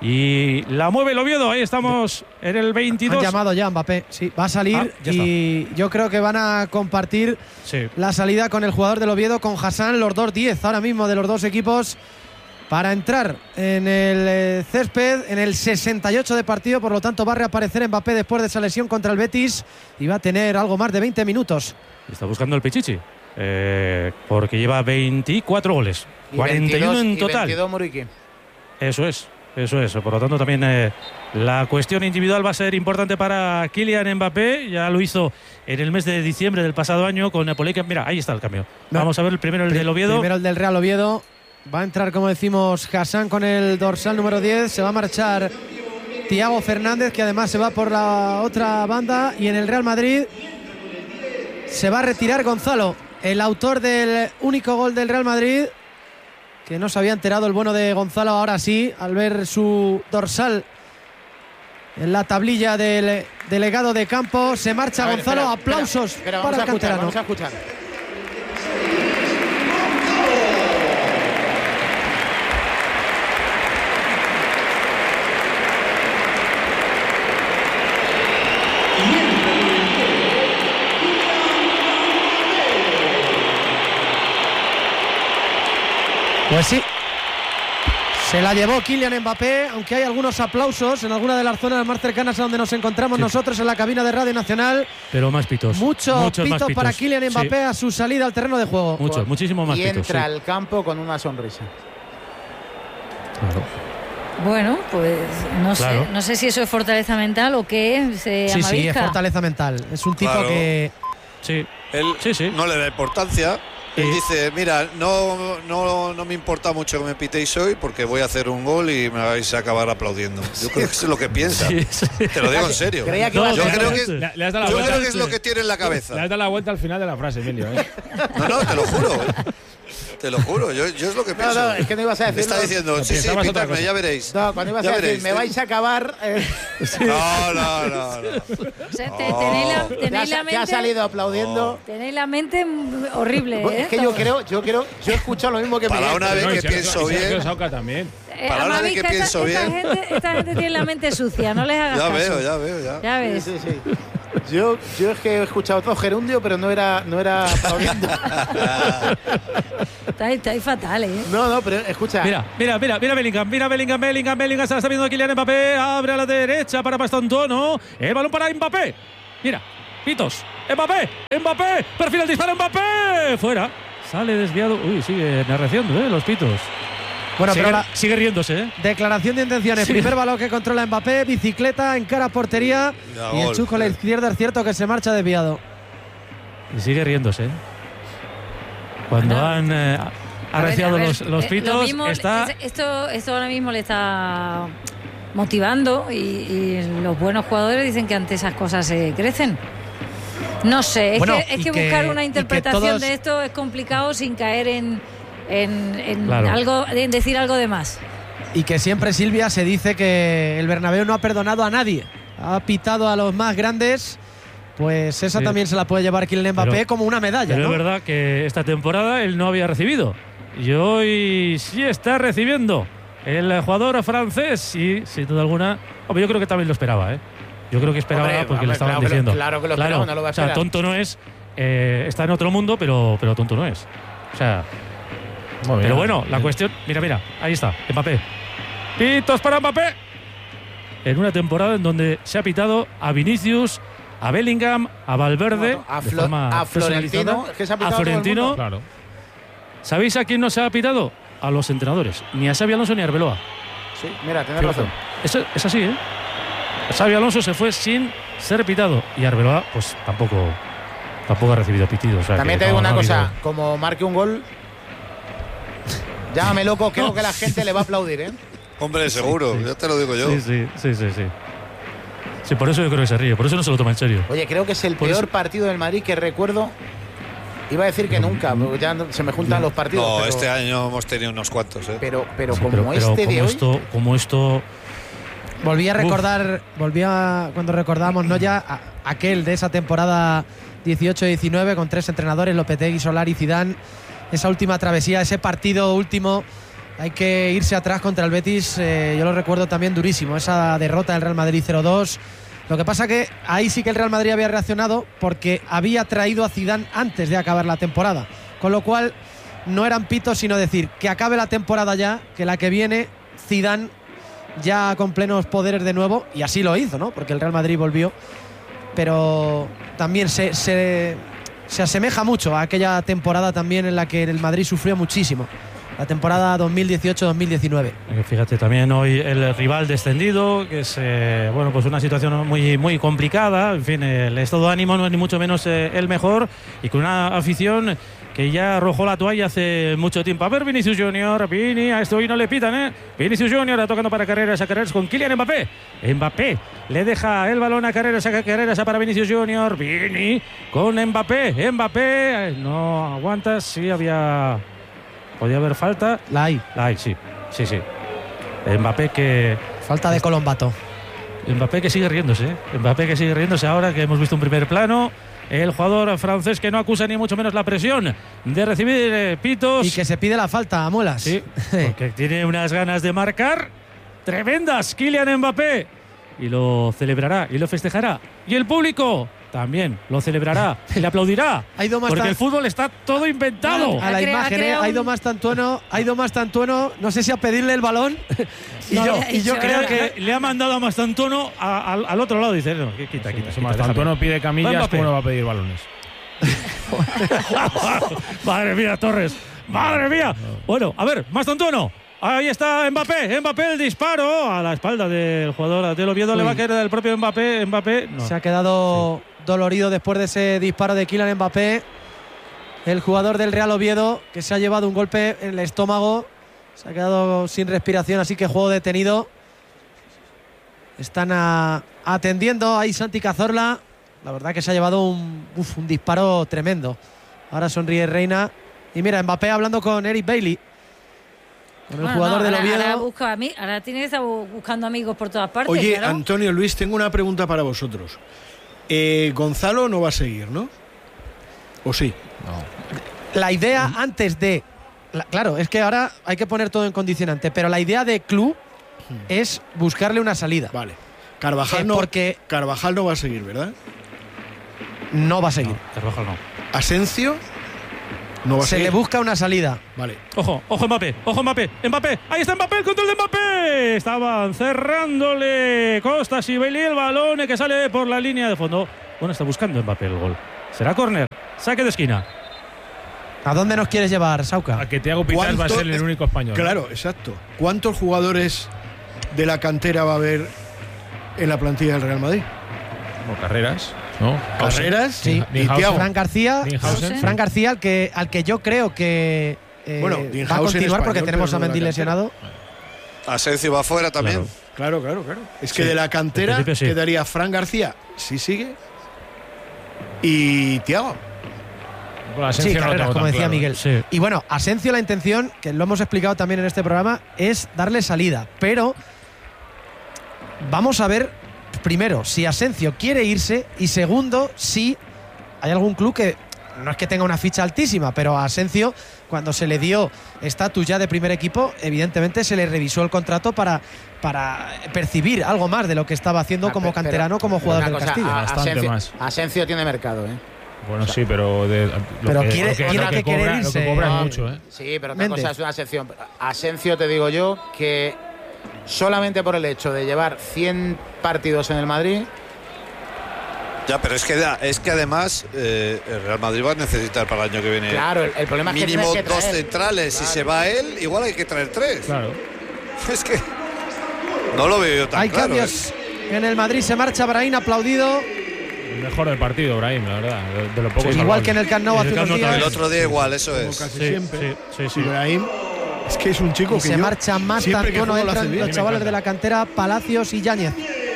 J: Y la mueve el Oviedo. Ahí estamos en el veintidós.
B: Han llamado ya a Mbappé, sí, va a salir,
J: ah,
B: y yo creo que van a compartir
J: sí.
B: la salida con el jugador del Oviedo, con Hassan, los dos diez ahora mismo de los dos equipos, para entrar en el eh, césped en el sesenta y ocho de partido. Por lo tanto va a reaparecer Mbappé después de esa lesión contra el Betis, y va a tener algo más de veinte minutos.
J: Está buscando el Pichichi, eh, porque lleva veinticuatro goles,
A: y
J: cuarenta y uno
A: veintidós,
J: en total.
A: Y veintidós Muriqui.
J: Eso es. Eso es, por lo tanto también eh, la cuestión individual va a ser importante para Kylian Mbappé. Ya lo hizo en el mes de diciembre del pasado año con Napoleón. Mira, ahí está el cambio.
B: No.
J: Vamos a ver el primero, el del Oviedo.
B: Primero el del Real Oviedo. Va a entrar, como decimos, Hassan con el dorsal número diez. Se va a marchar Thiago Fernández, que además se va por la otra banda. Y en el Real Madrid se va a retirar Gonzalo, el autor del único gol del Real Madrid, que no se había enterado el bueno de Gonzalo, ahora sí, al ver su dorsal en la tablilla del delegado de campo. Se marcha
A: ver,
B: Gonzalo,
A: espera,
B: aplausos
A: espera, espera,
B: para el
A: vamos a escuchar,
B: canterano.
A: vamos a escuchar.
B: Pues sí, se la llevó Kylian Mbappé, aunque hay algunos aplausos en alguna de las zonas más cercanas a donde nos encontramos sí. nosotros en la cabina de Radio Nacional.
J: Pero más pitos.
B: Muchos,
J: Muchos
B: pitos,
J: pitos
B: para Kylian Mbappé sí. a su salida al terreno de juego.
J: Muchos, muchísimos más
A: y
J: pitos.
A: Y entra
J: sí.
A: al campo con una sonrisa.
J: Claro.
D: Bueno, pues no
J: claro.
D: sé, no sé si eso es fortaleza mental o qué. Se
B: sí,
D: amavisca.
B: sí, es fortaleza mental. Es un tipo
G: claro.
B: que
J: sí.
G: Él
J: sí, sí.
G: no le da importancia. Él
J: sí.
G: dice, mira, no, no, no me importa mucho que me pitéis hoy, porque voy a hacer un gol y me vais a acabar aplaudiendo. Yo creo que eso es lo que piensa. Sí, sí. Te lo digo en serio.
A: Creía que
G: no,
A: yo
G: creo
A: creo
G: que,
C: le, le has dado la
G: yo
C: vuelta,
G: creo que es lo que tiene en la cabeza.
C: Le has dado la vuelta al final de la frase, Emilio. ¿eh?
G: No, no, te lo juro. Te lo juro, yo, yo es lo que pienso.
A: No, no, es que no ibas a decir.
G: Me está diciendo, sí, sí, pítame, ya veréis.
A: No, cuando ibas
G: ya
A: a decir,
G: veréis,
A: me
G: ¿eh?
A: vais a acabar. Eh.
G: Sí. No, no, no. no.
D: O sea, te, tenéis la, tenéis
A: ya,
D: la mente.
A: ya ha salido aplaudiendo.
G: Oh.
D: Tenéis la mente horrible.
A: Pues
D: ¿eh?
A: es que yo creo, yo creo, yo he escuchado lo mismo que
G: Para
A: Miguel.
G: una vez
C: No,
G: que
C: y se-
G: pienso
C: y Sergio
G: bien.
C: Sauca también.
D: Eh,
G: Para una vez que
D: Amavisca,
G: pienso
D: esta,
G: bien.
D: Esta gente, esta gente tiene la mente sucia, no les hagas
G: Ya
D: caso.
G: veo, ya veo, ya.
D: Ya ves.
A: Sí, sí, sí. Yo, yo es que he escuchado todo gerundio, pero no era, no era aplaudiendo.
D: Estáis, estáis fatal, ¿eh?
A: No, no, pero escucha.
E: Mira, mira, mira, mira Bellingham, mira Bellingham, Bellingham, Bellingham, se la está viendo Kylian Mbappé, abre a la derecha para Mastantuono, el balón para Mbappé. Mira, pitos, Mbappé, Mbappé, perfila el disparo, Mbappé, fuera. Sale desviado, uy, sigue narraciendo, ¿eh? Los pitos.
B: Bueno,
E: sigue,
B: pero la
E: sigue riéndose, ¿eh?
B: declaración de intenciones.
E: Sí.
B: Primer balón que controla Mbappé, bicicleta, encara a portería.
G: Ya,
B: Y el
G: gol.
B: chuco a la izquierda es cierto que se marcha desviado.
E: Y sigue riéndose, ¿eh? Cuando
D: Bueno,
E: han eh,
D: A ver,
E: arreciado
D: a ver,
E: los, los
D: eh,
E: pitos,
D: lo mismo,
E: está...
D: es- esto, esto ahora mismo le está motivando y, y los buenos jugadores dicen que ante esas cosas se crecen. No sé, es
B: Bueno,
D: que, es
B: y
D: que
B: que-
D: buscar
B: y
D: una
B: que
D: interpretación
B: todos-
D: de esto es complicado sin caer en, en, en
E: Claro.
D: algo, en decir algo de más.
B: Y que siempre, Silvia, se dice que el Bernabéu no ha perdonado a nadie. Ha pitado a los más grandes. Pues esa
E: Sí.
B: también se la puede llevar Kylian Mbappé
E: Pero-
B: como una medalla,
E: Pero
B: ¿no?
E: es verdad que esta temporada él no había recibido. Y hoy sí está recibiendo el jugador francés. Y sin duda alguna, hombre, yo creo que también lo esperaba, ¿eh? Yo creo que esperaba
A: Hombre,
E: porque
A: hombre,
E: le estaban
A: claro que lo-
E: diciendo.
A: claro que lo esperaba, no lo va a
E: o sea,
A: esperar.
E: tonto no es. eh, está en otro mundo, pero, pero tonto no es. O sea,
C: Muy bien.
E: pero bueno, la cuestión. Mira, mira, ahí está, Mbappé. Pitos para Mbappé. En una temporada en donde se ha pitado a Vinicius, a Bellingham, a Valverde,
A: a,
E: de
A: Flo-
E: forma
A: a Florentino,
E: personalizada.
A: es que se ha
E: a
A: pitado todo el
E: Florentino.
A: mundo.
C: Claro.
E: ¿Sabéis a quién no se ha pitado? A los entrenadores. Ni a Xabi Alonso ni a Arbeloa.
A: Sí, mira, tienes
E: Fíjate.
A: razón.
E: Eso es así, ¿eh? Xabi Alonso se fue sin ser pitado. Y Arbeloa, pues tampoco, tampoco ha recibido pitidos. O sea,
A: También
E: que
A: te digo
E: no-
A: una
E: no ha
A: cosa,
E: habido-
A: como marque un gol, llámame loco, creo que la gente le va a aplaudir, ¿eh?
G: Hombre, seguro,
E: sí.
G: ya te lo digo yo.
E: Sí, sí, sí, sí, sí. Sí, por eso yo creo que se ríe. Por eso no se lo toma en serio.
A: Oye, creo que es el
E: Por
A: peor
E: eso-
A: partido del Madrid que recuerdo. Iba a decir que nunca, porque ya no- se me juntan los partidos.
G: No,
A: pero,
G: este año hemos tenido unos cuantos, ¿eh?
A: pero, pero
E: Sí,
A: como
E: pero- pero
A: este de
E: como
A: hoy.
E: esto, como esto.
B: Volví a
E: Uf.
B: recordar, volví a cuando recordábamos no ya a- aquel de esa temporada dieciocho diecinueve con tres entrenadores, Lopetegui, Solari, Zidane, esa última travesía, ese partido último, hay que irse atrás contra el Betis, eh, yo lo recuerdo también durísimo, esa derrota del Real Madrid cero dos. Lo que pasa que ahí sí que el Real Madrid había reaccionado porque había traído a Zidane antes de acabar la temporada, con lo cual no eran pitos sino decir que acabe la temporada ya, que la que viene Zidane ya con plenos poderes de nuevo, y así lo hizo, ¿no? Porque el Real Madrid volvió, pero también se, se, se asemeja mucho a aquella temporada también en la que el Madrid sufrió muchísimo, la temporada dos mil dieciocho dos mil diecinueve.
E: Eh, Fíjate, también hoy el rival descendido, que es eh, bueno, pues una situación muy, muy complicada. En fin, el estado de ánimo no es ni mucho menos eh, el mejor, y con una afición que ya arrojó la toalla hace mucho tiempo. A ver, Vinicius Junior, Vini, a esto hoy no le pitan, ¿eh? Vinicius Junior tocando para Carreras, a Carreras con Kylian Mbappé. Mbappé le deja el balón a Carreras, a Carreras, a para Vinicius Junior, Vini con Mbappé. Mbappé, eh, no aguantas, sí había. Podía haber falta.
B: La hay,
E: La hay, sí, sí, sí. Mbappé que.
B: falta de Colombato.
E: Mbappé que sigue riéndose, ¿eh? Mbappé que sigue riéndose ahora que hemos visto un primer plano. El jugador francés que no acusa ni mucho menos la presión de recibir eh, pitos.
B: Y que se pide la falta a muelas.
E: Sí, porque tiene unas ganas de marcar tremendas Kylian Mbappé. Y lo celebrará y lo festejará. Y el público también lo celebrará, le aplaudirá.
B: Ha ido más
E: porque
B: tan-
E: el fútbol está todo inventado.
B: A la
D: Ha crea-
B: imagen,
D: ha
B: ¿eh?
D: creado
B: Ha ido
D: un-
B: más tantueno, ha ido más tantueno, no sé si a pedirle el balón. y,
E: No,
B: yo,
E: no.
B: y yo
D: Eso
B: creo
D: era.
B: que
E: Le, le ha mandado a Mastantuono a- al, al otro lado. Dice, no, quita, quita, quita.
C: Mastantuono
E: déjame.
C: pide camillas,
E: Mbappé.
C: ¿cómo no va a pedir balones?
E: Madre mía, Torres. Madre mía. Bueno, a ver, Mastantuono. Ahí está Mbappé. Mbappé el disparo a la espalda del jugador del Oviedo. Le
B: Uy.
E: va a caer del propio Mbappé. Mbappé. No.
B: se ha quedado dolorido después de ese disparo de Kylian Mbappé. El jugador del Real Oviedo, que se ha llevado un golpe en el estómago. Se ha quedado sin respiración, así que juego detenido. Están a- atendiendo ahí Santi Cazorla. La verdad que se ha llevado un, uf, un disparo tremendo. Ahora sonríe Reina. Y mira, Mbappé hablando con Eric Bailey, con el
D: Bueno,
B: jugador
D: no,
B: del
D: ahora,
B: Oviedo.
D: ahora, busca a mí, ahora tiene que estar buscando amigos por todas partes.
F: Oye,
D: claro.
F: Antonio, Luis, tengo una pregunta para vosotros. Eh, Gonzalo no va a seguir, ¿no? ¿O sí?
B: No. La idea antes de... la, claro, es que ahora hay que poner todo en condicionante, pero la idea de club hmm. es buscarle una salida.
F: Vale. Carvajal, eh, no, porque Carvajal no va a seguir, ¿verdad?
B: No va a seguir.
J: No, Carvajal no.
F: ¿Asencio? No va a
B: Se
F: seguir.
B: le busca una salida.
F: Vale.
E: Ojo, ojo Mbappé, ojo Mbappé, Mbappé, ahí está Mbappé, el control de Mbappé. Estaban cerrándole Costas y Bailey el balón que sale por la línea de fondo. Bueno, está buscando Mbappé el gol. Será córner, saque de esquina.
B: ¿A dónde nos quieres llevar, Sauca?
C: A que Thiago Pitals va a ser el único español.
F: Claro, ¿no? Exacto. ¿Cuántos jugadores de la cantera va a haber en la plantilla del Real Madrid?
C: Como Carreras, ¿no?
F: Carreras,
B: sí.
F: Y Thiago.
B: Fran García,
C: Dinhausen.
B: Fran García, al que, al que yo creo que eh,
F: bueno,
B: va a
F: Dinhausen
B: continuar
F: español,
B: porque tenemos
F: pero
B: a
F: no de
B: Mendy
F: la
B: lesionado.
G: Asencio va afuera también.
F: Claro, claro, claro. claro. Es que
J: Sí,
F: de la cantera
J: sí.
F: quedaría Fran García, si sigue, y Thiago.
C: Bueno,
B: Sí,
C: no
B: Carreras, como decía
C: claro.
B: Miguel.
J: Sí.
B: Y bueno, Asencio, la intención, que lo hemos explicado también en este programa, es darle salida. Pero vamos a ver, primero, si Asencio quiere irse y segundo, si hay algún club que no es que tenga una ficha altísima, pero a Asencio, cuando se le dio estatus ya de primer equipo, evidentemente se le revisó el contrato para, para percibir algo más de lo que estaba haciendo
A: Ah,
B: como
A: pero-
B: canterano, como jugador
A: una
B: del
A: cosa,
B: Castillo.
A: a-
C: Bastante
A: Asencio,
C: más.
A: Asencio tiene mercado, ¿eh?
C: Bueno, sí, pero de, lo
B: Pero
C: que,
B: quiere-
C: lo que,
B: tiene
C: lo que
B: que querer
C: cobra, lo
B: irse,
C: que cobra es
B: ¿no?
C: mucho, ¿eh?
A: Sí, pero otra
B: Méndez.
A: cosa es una sección. Asencio, te digo yo, que solamente por el hecho de llevar cien partidos en el Madrid.
G: Ya, pero es que, es que además eh, el Real Madrid va a necesitar para el año que viene
A: Claro, el, el problema es que
G: mínimo
A: tienes que
G: dos
A: traer.
G: centrales.
A: Claro.
G: Si se va él, igual hay que traer tres.
C: Claro.
G: Es que no lo veo yo tan
B: Hay
G: claro.
B: cambios
G: ¿eh?
B: en el Madrid, se marcha Brahim, aplaudido.
C: El mejor del partido, Brahim, la verdad. De, de lo poco
B: Sí, igual que en el Camp Nou
J: En
B: hace
J: el Camp
B: unos
J: Nou
B: días.
G: El otro día igual, eso
F: Como
G: es.
F: casi
J: Sí,
F: siempre.
J: sí, sí, sí.
F: Ibrahim, es que es un chico
B: Y
F: que
B: se
F: yo,
B: marcha más
F: siempre que
B: Tantuono,
F: juego lo hace
B: entran
F: bien.
B: los chavales de la cantera, Palacios y Yáñez.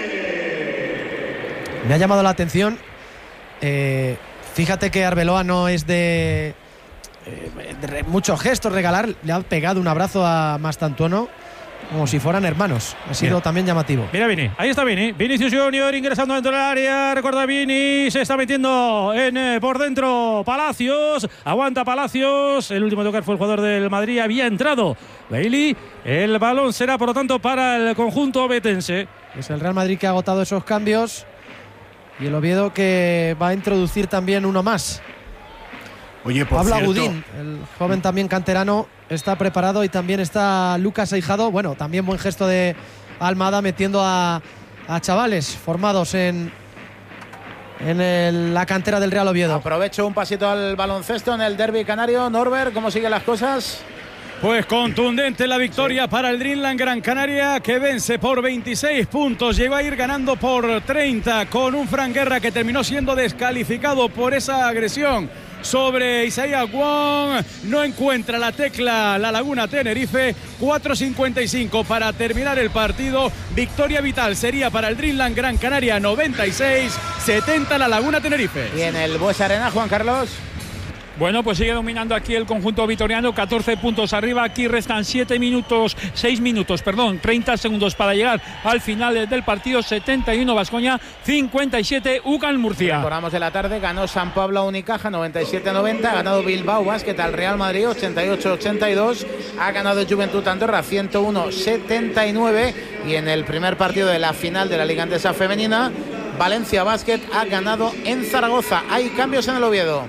B: Me ha llamado la atención. eh, fíjate que Arbeloa no es de, eh, de re- muchos gestos, regalar. Le ha pegado un abrazo a Mastantuono como si fueran hermanos. Ha sido
E: Bien.
B: también llamativo.
E: Mira Vini, ahí está Vini, Vinicius Junior ingresando dentro del área, recuerda Vini, se está metiendo en eh, por dentro Palacios, aguanta Palacios, el último a tocar fue el jugador del Madrid, había entrado Bailey, el balón será por lo tanto para el conjunto betense.
B: Es el Real Madrid que ha agotado esos cambios y el Oviedo que va a introducir también uno más.
F: Oye, por
B: Pablo
F: cierto,
B: Agudín, el joven también canterano, está preparado y también está Lucas Aijado. Bueno, también buen gesto de Almada metiendo a, a chavales formados en, en el- la cantera del Real Oviedo.
A: Aprovecho un pasito al baloncesto en el derbi canario. Norbert, ¿cómo siguen las cosas?
I: Pues contundente la victoria para el Dreamland Gran Canaria, que vence por veintiséis puntos. Llegó a ir ganando por treinta con un Fran Guerra que terminó siendo descalificado por esa agresión sobre Isaías Wong. No encuentra la tecla la Laguna Tenerife. cuatro cincuenta y cinco para terminar el partido. Victoria vital sería para el Dreamland Gran Canaria, noventa y seis setenta la Laguna Tenerife.
A: Y en el Buesa Arena, Juan Carlos.
K: Bueno, pues sigue dominando aquí el conjunto vitoriano, catorce puntos arriba, aquí restan siete minutos, seis minutos, perdón, treinta segundos para llegar al final del partido, setenta y uno Baskonia, cincuenta y siete U C A M Murcia.
A: Recordamos de la tarde, ganó San Pablo a Unicaja noventa y siete noventa, ha ganado Bilbao Basket al Real Madrid ochenta y ocho ochenta y dos, ha ganado Juventud Andorra ciento uno setenta y nueve y en el primer partido de la final de la Liga Endesa Femenina, Valencia Basket ha ganado en Zaragoza. Hay cambios en el Oviedo.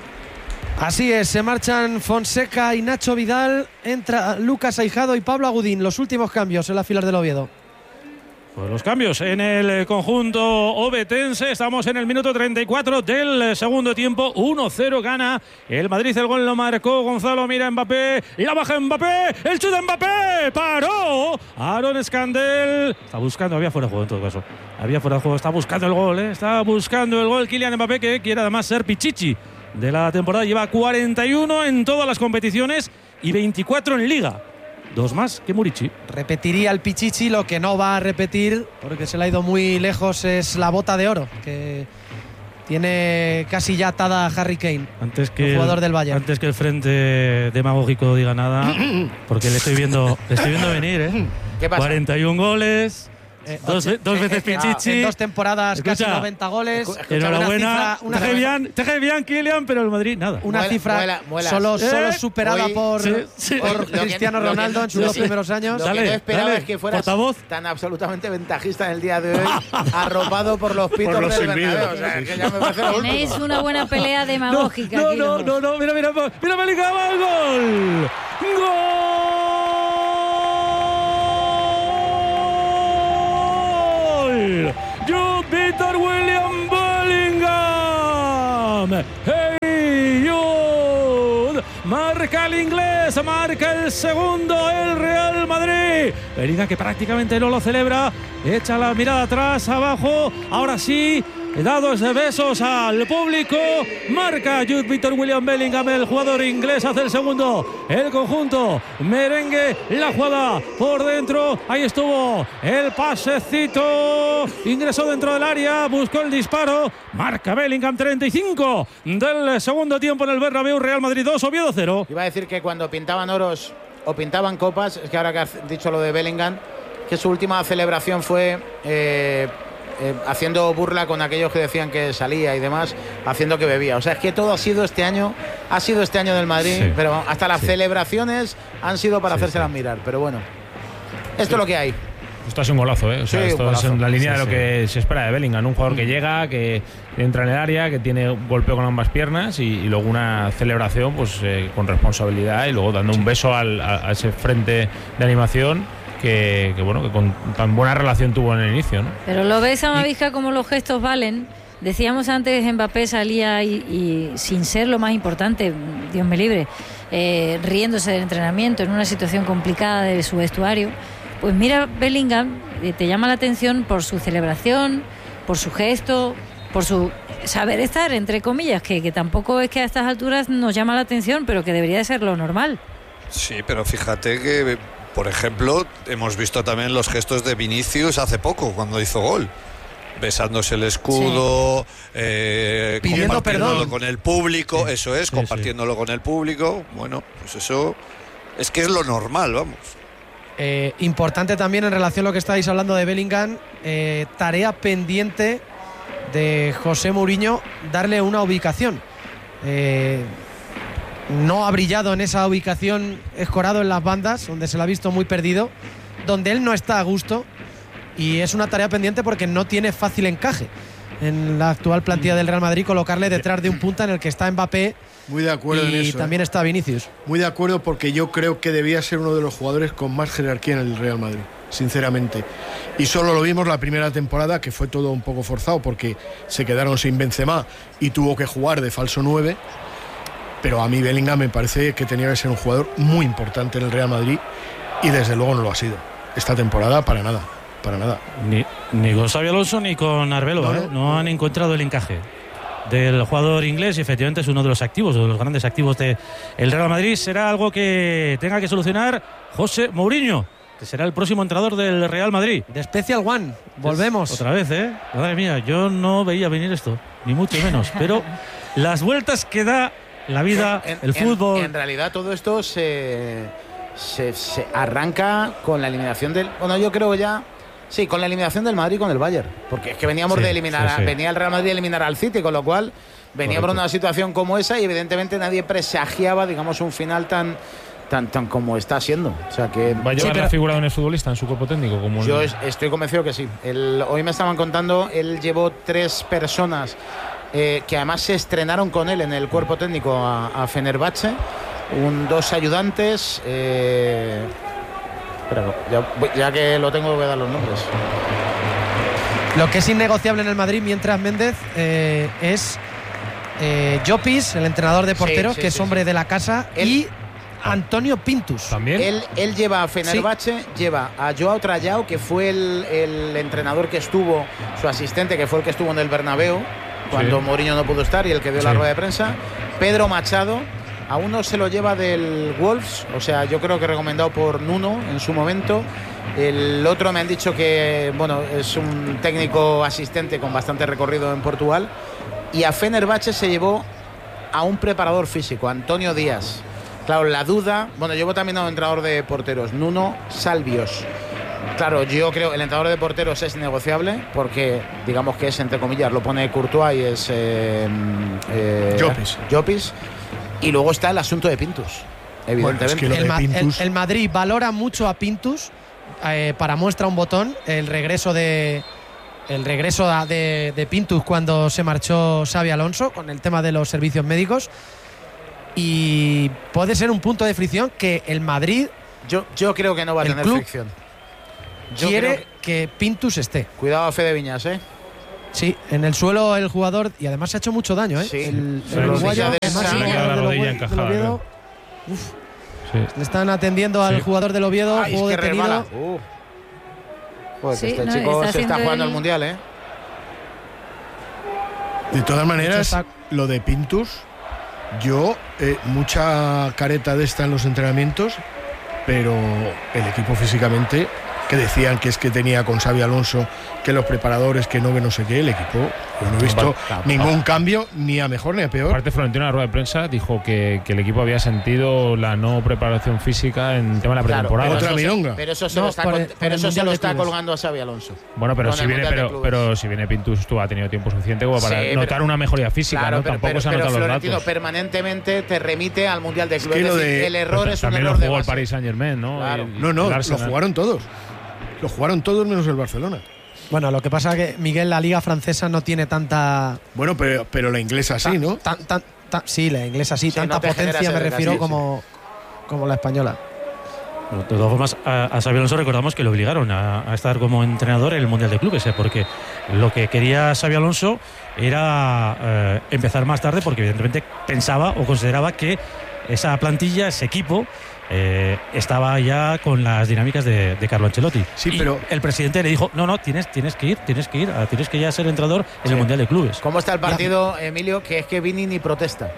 B: Así es, se marchan Fonseca y Nacho Vidal, entra Lucas Aijado y Pablo Agudín, los últimos cambios en la fila del Oviedo.
E: Pues los cambios en el conjunto obetense. Estamos en el minuto treinta y cuatro del segundo tiempo. uno cero gana el Madrid. El gol lo marcó Gonzalo. Mira Mbappé. Y la baja Mbappé. El chute de Mbappé. Paró. Aaron Escandel. Está buscando. Había fuera de juego en todo caso. Había fuera de juego. Está buscando el gol. ¿eh? Está buscando el gol. Kylian Mbappé, que quiere además ser pichichi de la temporada. Lleva cuarenta y uno en todas las competiciones y veinticuatro en Liga. Dos más que Murici.
B: Repetiría el Pichichi, lo que no va a repetir, porque se le ha ido muy lejos, es la bota de oro, que Tiene casi ya atada a Harry Kane,
J: antes que
B: el jugador
J: el,
B: del Bayern.
J: Antes que el frente demagógico diga nada, porque le estoy viendo, le estoy viendo venir, ¿eh?
A: ¿Qué pasa?
J: cuarenta y un goles.
B: Eh,
J: Dos,
B: ocho-
J: dos
B: eh,
J: veces
B: eh,
J: Pichichi.
B: En dos temporas,
J: Escucha,
B: casi noventa goles.
A: escucha,
J: Enhorabuena.
B: Una cifra,
J: Teje
B: una,
J: bien, teje bien, Kylian, pero el Madrid nada.
B: una
A: Muela-
B: cifra
A: muela- muelas.
B: solo, solo
J: Eh,
B: superada
A: hoy-
B: por,
J: sí, sí.
B: por
A: Lo que-
B: Cristiano
A: lo que-
B: Ronaldo en sus
A: lo
B: dos
A: que-
B: primeros años.
A: Lo
J: Dale,
A: que no esperaba
J: dale,
A: es que fueras
J: portavoz.
A: tan absolutamente ventajista en el día de hoy, arropado por los pitos
F: Por los
A: del
F: silbidos.
A: Bernabéu. O sea, que ya me parece lo
D: Tenéis
A: último.
D: una buena pelea demagógica.
J: No,
D: aquí
J: no,
D: los
J: no,
D: dos.
J: no, mira, mira, mira, Bellingham, gol. Gol. Jude Victor William Bellingham. Hey, Jude. Marca el inglés, marca el segundo el Real Madrid. Bellingham que prácticamente no lo celebra. Echa la mirada atrás, abajo. Ahora sí. Dados de besos al público. Marca Jude Victor William Bellingham, el jugador inglés, hace el segundo. El conjunto merengue, la jugada por dentro. Ahí estuvo el pasecito. Ingresó dentro del área, buscó el disparo. Marca Bellingham, treinta y cinco del segundo tiempo en el Bernabéu. Real Madrid dos, Oviedo cero.
A: Iba a decir que cuando pintaban oros o pintaban copas, es que ahora que has dicho lo de Bellingham, que su última celebración fue eh, eh, haciendo burla con aquellos que decían que salía y demás, haciendo que bebía. O sea, es que todo ha sido este año, ha sido este año del Madrid,
J: Sí.
A: pero hasta las
J: Sí.
A: celebraciones han sido para
J: Sí,
A: hacérselas
J: sí.
A: mirar. Pero bueno, esto es lo que hay.
C: Esto es un golazo, ¿eh? O sea,
A: Sí, un
C: esto
A: golazo.
C: es en la línea
J: Sí,
C: de lo
J: sí.
C: que se espera de Bellingham. Un jugador que llega, que entra en el área, que tiene un golpeo con ambas piernas y, y luego una celebración pues eh, con responsabilidad y luego dando un beso al, a, a ese frente de animación que, que, bueno, que con tan buena relación tuvo en el inicio, ¿no?
D: Pero lo ves, Amavisca, como los gestos valen. Decíamos antes, Mbappé salía y, y sin ser lo más importante, Dios me libre, eh, riéndose del entrenamiento en una situación complicada de su vestuario. Pues mira, Bellingham eh, te llama la atención por su celebración, por su gesto, por su saber estar, entre comillas, que, que tampoco es que a estas alturas nos llama la atención, pero que debería de ser lo normal.
G: Sí, pero fíjate que, por ejemplo, hemos visto también los gestos de Vinicius hace poco, cuando hizo gol. Besándose el escudo, eh,
B: Pidiendo
G: compartiéndolo
B: perdón.
G: con el público,
J: Sí.
G: eso es,
J: Sí,
G: compartiéndolo con el público. Bueno, pues eso es que es lo normal, vamos.
B: Eh, importante también en relación a lo que estáis hablando de Bellingham, eh, tarea pendiente de José Mourinho, darle una ubicación. Eh, no ha brillado en esa ubicación, escorado en las bandas, donde se lo ha visto muy perdido, donde él no está a gusto, y es una tarea pendiente porque no tiene fácil encaje en la actual plantilla del Real Madrid colocarle detrás de un punta en el que está Mbappé
F: Muy de acuerdo en
B: y
F: eso.
B: también
F: ¿eh?
B: está Vinicius.
F: Muy de acuerdo, porque yo creo que debía ser uno de los jugadores con más jerarquía en el Real Madrid, sinceramente. Y solo lo vimos la primera temporada, que fue todo un poco forzado porque se quedaron sin Benzema y tuvo que jugar de falso nueve. Pero a mí Bellingham me parece que tenía que ser un jugador muy importante en el Real Madrid y desde luego no lo ha sido. Esta temporada para nada, para nada.
J: Ni, ni con Xabi Alonso ni con Arbeloa,
F: No,
J: ¿eh?
F: no.
J: No han encontrado el encaje del jugador inglés y efectivamente es uno de los activos, de los grandes activos del Real Madrid. Será algo que tenga que solucionar José Mourinho, que será el próximo entrenador del Real Madrid.
B: De Special One, volvemos.
J: Otra vez, ¿eh? Madre mía, yo no veía venir esto, ni mucho menos, pero las vueltas que da la vida,
A: En-
J: el
A: en-
J: fútbol.
A: En, realidad todo esto se, se, se arranca con la eliminación del... Bueno, yo creo ya... Sí, con la eliminación del Madrid con el Bayern. Porque es que veníamos
J: Sí,
A: de eliminar...
J: sí,
A: a-
J: sí.
A: venía el Real Madrid a eliminar al City, con lo cual veníamos
J: Correcto.
A: de una situación como esa y evidentemente nadie presagiaba, digamos, un final tan... Tan, tan como está siendo. O sea que...
C: ¿Va a llevar
A: Sí, pero
C: la figura de un futbolista en su cuerpo técnico? Como
A: yo
C: el-
A: es- estoy convencido que sí. El- hoy me estaban contando, él llevó tres personas eh, que además se estrenaron con él en el cuerpo técnico a, a Fenerbahce, un, dos ayudantes. Eh, espera, ya, voy- ya que lo tengo voy a dar los nombres.
B: Lo que es innegociable en el Madrid mientras Méndez eh, es eh, Llopis, el entrenador de porteros,
A: sí,
B: que
A: sí,
B: es hombre
A: sí.
B: de la casa,
A: Él-
B: y Antonio Pintus.
C: ¿También?
A: Él, él lleva a Fenerbahce, lleva a Joao Trayao, que fue el, el entrenador que estuvo, su asistente, que fue el que estuvo en el Bernabéu cuando
C: Sí.
A: Mourinho no pudo estar y el que dio la
C: Sí.
A: rueda de prensa. Pedro Machado, a uno se lo lleva del Wolves, o sea, yo creo que recomendado por Nuno en su momento. El otro me han dicho que, bueno, es un técnico asistente con bastante recorrido en Portugal. y a Fenerbahce se llevó a un preparador físico, Antonio Díaz. Claro, la duda, bueno, llevo también a un entrenador de porteros, Nuno Salvios. Claro, yo creo que el entrenador de porteros es negociable porque, digamos que es, entre comillas, lo pone Courtois y es eh, eh,
F: Llopis.
A: Llopis. Y luego está el asunto de Pintus, evidentemente.
F: Bueno, es que lo
B: el,
F: de
B: Ma-
F: Pintus-
B: el- el Madrid valora mucho a Pintus eh, para muestra un botón el regreso de el regreso de, de Pintus cuando se marchó Xabi Alonso con el tema de los servicios médicos, y puede ser un punto de fricción que el Madrid
A: Yo, yo creo que no va a
B: El
A: tener
B: club
A: fricción. Yo
B: quiere
A: creo
B: que Pintus esté.
A: Cuidado a Fede Viñas, ¿eh?
B: Sí, en el suelo el jugador, y además se ha hecho mucho daño, ¿eh?
A: Sí.
B: El,
C: Sí,
B: el uruguayo,
A: rodilla
B: además,
A: derecha.
B: el
A: Se le
C: queda la
B: jugador del
C: rodilla
B: Oviedo-
C: encajada,
B: del Oviedo,
C: creo.
B: uf,
C: Sí.
B: le están atendiendo al
C: Sí.
B: jugador del Oviedo,
A: Ay, es
B: juego
A: que
B: detenido.
A: resbala. Uh. Joder,
D: Sí,
A: que este
D: no,
A: chico
D: está
A: se está
D: haciendo
A: jugando
D: el-
A: el mundial, ¿eh?
F: De todas maneras,
B: está-
F: lo de Pintus, yo, eh, mucha careta de esta en los entrenamientos, pero el equipo físicamente, que decían que es que tenía con Xabi Alonso, que los preparadores, que no, que no sé qué, el equipo, yo no he visto
C: Vale,
F: ningún cambio, ni a mejor ni a peor.
C: Aparte, Florentino en la rueda de prensa dijo que, que el equipo había sentido la no preparación física en el tema de la
A: Claro,
C: pretemporada.
A: pero
F: Otra
A: eso se-
F: milonga.
A: Pero eso se
B: No,
A: lo está,
B: por
A: con-
B: el- por
A: pero
B: el
A: eso se
B: Mundial
A: lo
B: de
A: está
B: Clubes.
A: colgando a Xabi Alonso.
C: Bueno, pero
A: Con
C: si
A: el
C: viene,
A: Mundial de
C: pero,
A: Clubes.
C: pero si viene Pintus, tú ha tenido tiempo suficiente como para
A: Sí, pero-
C: notar una mejoría física,
A: Claro,
C: ¿no?
A: pero,
C: Tampoco
A: pero,
C: se han
A: pero
C: notado los
A: Florentino
C: datos.
A: permanentemente te remite al Mundial de Clubes.
F: que
A: Es
F: lo
A: decir,
F: de-
A: el error
C: Pero
A: es un
C: también
A: error
C: lo
A: de
C: jugó el
A: base.
C: Paris Saint Germain, ¿no?
A: Claro.
C: Y-
F: No,
C: y
F: no,
C: el
F: lo
C: Arsenal.
F: jugaron todos. Lo jugaron todos menos el Barcelona.
B: Bueno, lo que pasa es que, Miguel, la liga francesa no tiene tanta...
F: Bueno, pero, pero la inglesa sí, ¿no?
B: Tan, tan, tan- sí, la inglesa sí,
A: Sí,
B: tanta
A: no te genera
B: potencia me
A: ese
B: refiero
A: desgaste,
B: como, como la española.
J: Bueno, de todas formas, a, a Xabi Alonso recordamos que le obligaron a, a estar como entrenador en el Mundial de Clubes, ¿eh? Porque lo que quería Xabi Alonso era eh, empezar más tarde, porque evidentemente pensaba o consideraba que esa plantilla, ese equipo, eh, estaba ya con las dinámicas de, de Carlo Ancelotti.
F: Sí,
J: Y
F: pero-
J: el presidente le dijo, no, no, tienes, tienes que ir, tienes que ir, ah, tienes que ya ser entrenador en
A: Sí.
J: el Mundial de Clubes.
A: ¿Cómo está el partido, Emilio? Que es que Vini ni protesta.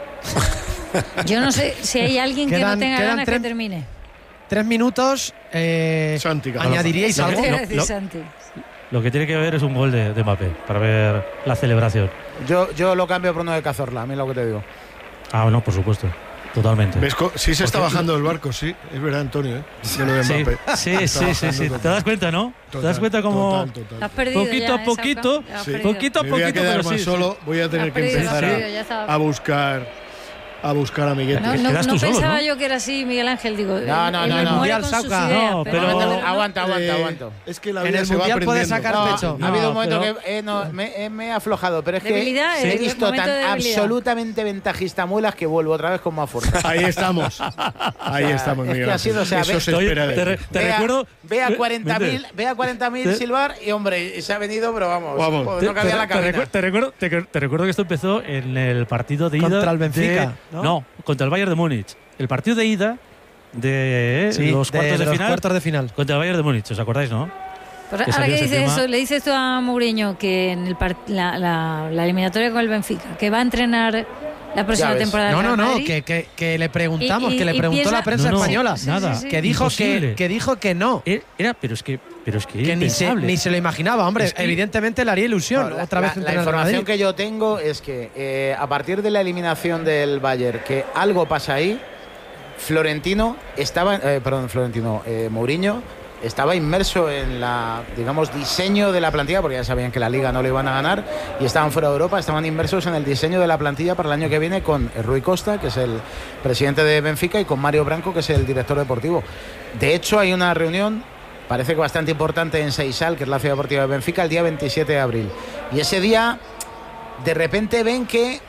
D: Yo no sé si hay alguien que
B: Quedan-
D: no tenga
B: quedan
D: ganas que
B: tres-
D: termine.
B: Tres minutos. Eh,
F: Santi, que
B: ¿Añadiríais
D: Eso
B: algo?
D: te iba a
J: No,
D: decir
J: no.
D: Santi.
J: Lo que tiene que ver es un gol de, de Mbappé para ver la celebración.
A: Yo, yo lo cambio por uno de Cazorla, a mí es lo que te digo.
J: Ah, no, por supuesto. Totalmente.
F: ¿Ves? co- Sí se está
J: Porque-
F: bajando del barco, sí. Es verdad, Antonio, ¿eh? De lo de
J: Sí,
F: Mbappé.
J: sí,
F: Está
J: sí, sí,
F: bajando
J: sí.
F: total.
J: ¿Te das cuenta, no? ¿Te das
F: Total,
J: cuenta como
F: total, total.
D: Lo has perdido
J: poquito
D: ya,
J: a
D: ¿eh?
J: poquito,
D: Lo has
F: Sí.
D: perdido.
J: poquito a
F: Me voy a
J: poquito,
F: quedar
J: pero
F: más
J: sí,
F: solo, voy a tener
D: Lo has
F: que
D: perdido,
F: empezar
D: lo has
F: a-
D: perdido, ya estaba.
F: a buscar a buscar amiguetes.
D: No, no,
J: quedas
D: no
J: tú solo,
D: pensaba
J: ¿no?
D: yo que era así, Miguel Ángel. Digo,
A: No,
D: él-
A: no,
D: él
A: no,
D: me
A: no.
D: muere
B: Mundial
D: con sus
B: Sauca.
D: ideas,
J: No,
D: pero
J: pero-
D: no,
A: Aguanta,
D: no.
A: aguanta, aguanta,
F: Eh,
A: aguanta.
F: Es que la
B: En
F: vida
B: el
F: se va
B: Mundial puedes
F: aprendiendo.
B: sacar
A: No,
B: pecho.
A: ha habido
J: No,
A: un momento
J: pero-
A: que eh, no, me, eh, me he aflojado, pero es que
D: Debilidad,
A: he
D: eh,
A: visto
D: momento
A: tan
D: de debilidad.
A: absolutamente ventajista muelas que vuelvo otra vez con más fuerza.
F: Ahí estamos. Ahí
A: O sea,
F: estamos,
A: es que
F: Miguel
A: ha sido, o sea,
F: Ángel. Eso
A: ve-
F: se espera de
J: Te,
F: él.
J: re- te
A: Ve a-
J: recuerdo.
A: Ve a
J: ve-
A: cuarenta mil,
J: vente.
A: ve a cuarenta mil
J: Te-
A: silbar y hombre, se ha venido, pero vamos,
F: Vamos.
A: joder,
J: Te,
A: no cabía
J: te-
A: la
J: te
A: cabina.
J: recu- te recuerdo, te, te recuerdo que esto empezó en el partido de ida
B: Contra el Benfica,
J: de-
B: ¿no?
J: ¿no? contra el Bayern de Múnich. El partido de ida de
B: Sí,
J: los
B: de-
J: cuartos de,
B: de los
J: final
B: cuartos de final.
J: contra el Bayern de Múnich, ¿os acordáis, no?
D: Pero
J: que
D: ahora
J: salió
D: que
J: ese
D: dices
J: tema.
D: eso, le dices tú a Mourinho que en el part- la, la- la eliminatoria con el Benfica, que va a entrenar la próxima
A: ves.
D: temporada.
B: No,
D: del
B: no,
D: Real
B: no,
D: Madrid.
B: que, que, que le preguntamos,
D: Y- y-
B: que le
D: y
B: preguntó
D: piensa-
B: la prensa
J: No, no,
B: española.
D: Sí,
J: nada.
D: sí, sí.
B: Que dijo
J: Imposible.
B: que, que dijo que no.
J: Era, era- pero es que, pero es que,
B: Que ni se,
J: impensable.
B: ni se lo imaginaba, hombre.
J: Es que-
B: Evidentemente le haría ilusión.
A: No, la,
B: otra vez
A: la- la
B: entrenar al
A: información
B: Madrid.
A: que yo tengo es que eh, a partir de la eliminación del Bayern, que algo pasa ahí, Florentino estaba, eh, perdón, Florentino, eh, Mourinho estaba inmerso en la, digamos, diseño de la plantilla, porque ya sabían que la Liga no le iban a ganar y estaban fuera de Europa, estaban inmersos en el diseño de la plantilla para el año que viene con Rui Costa, que es el presidente de Benfica, y con Mario Branco, que es el director deportivo. De hecho, hay una reunión, parece que bastante importante, en Seisal, que es la ciudad deportiva de Benfica, el día veintisiete de abril. Y ese día, de repente ven que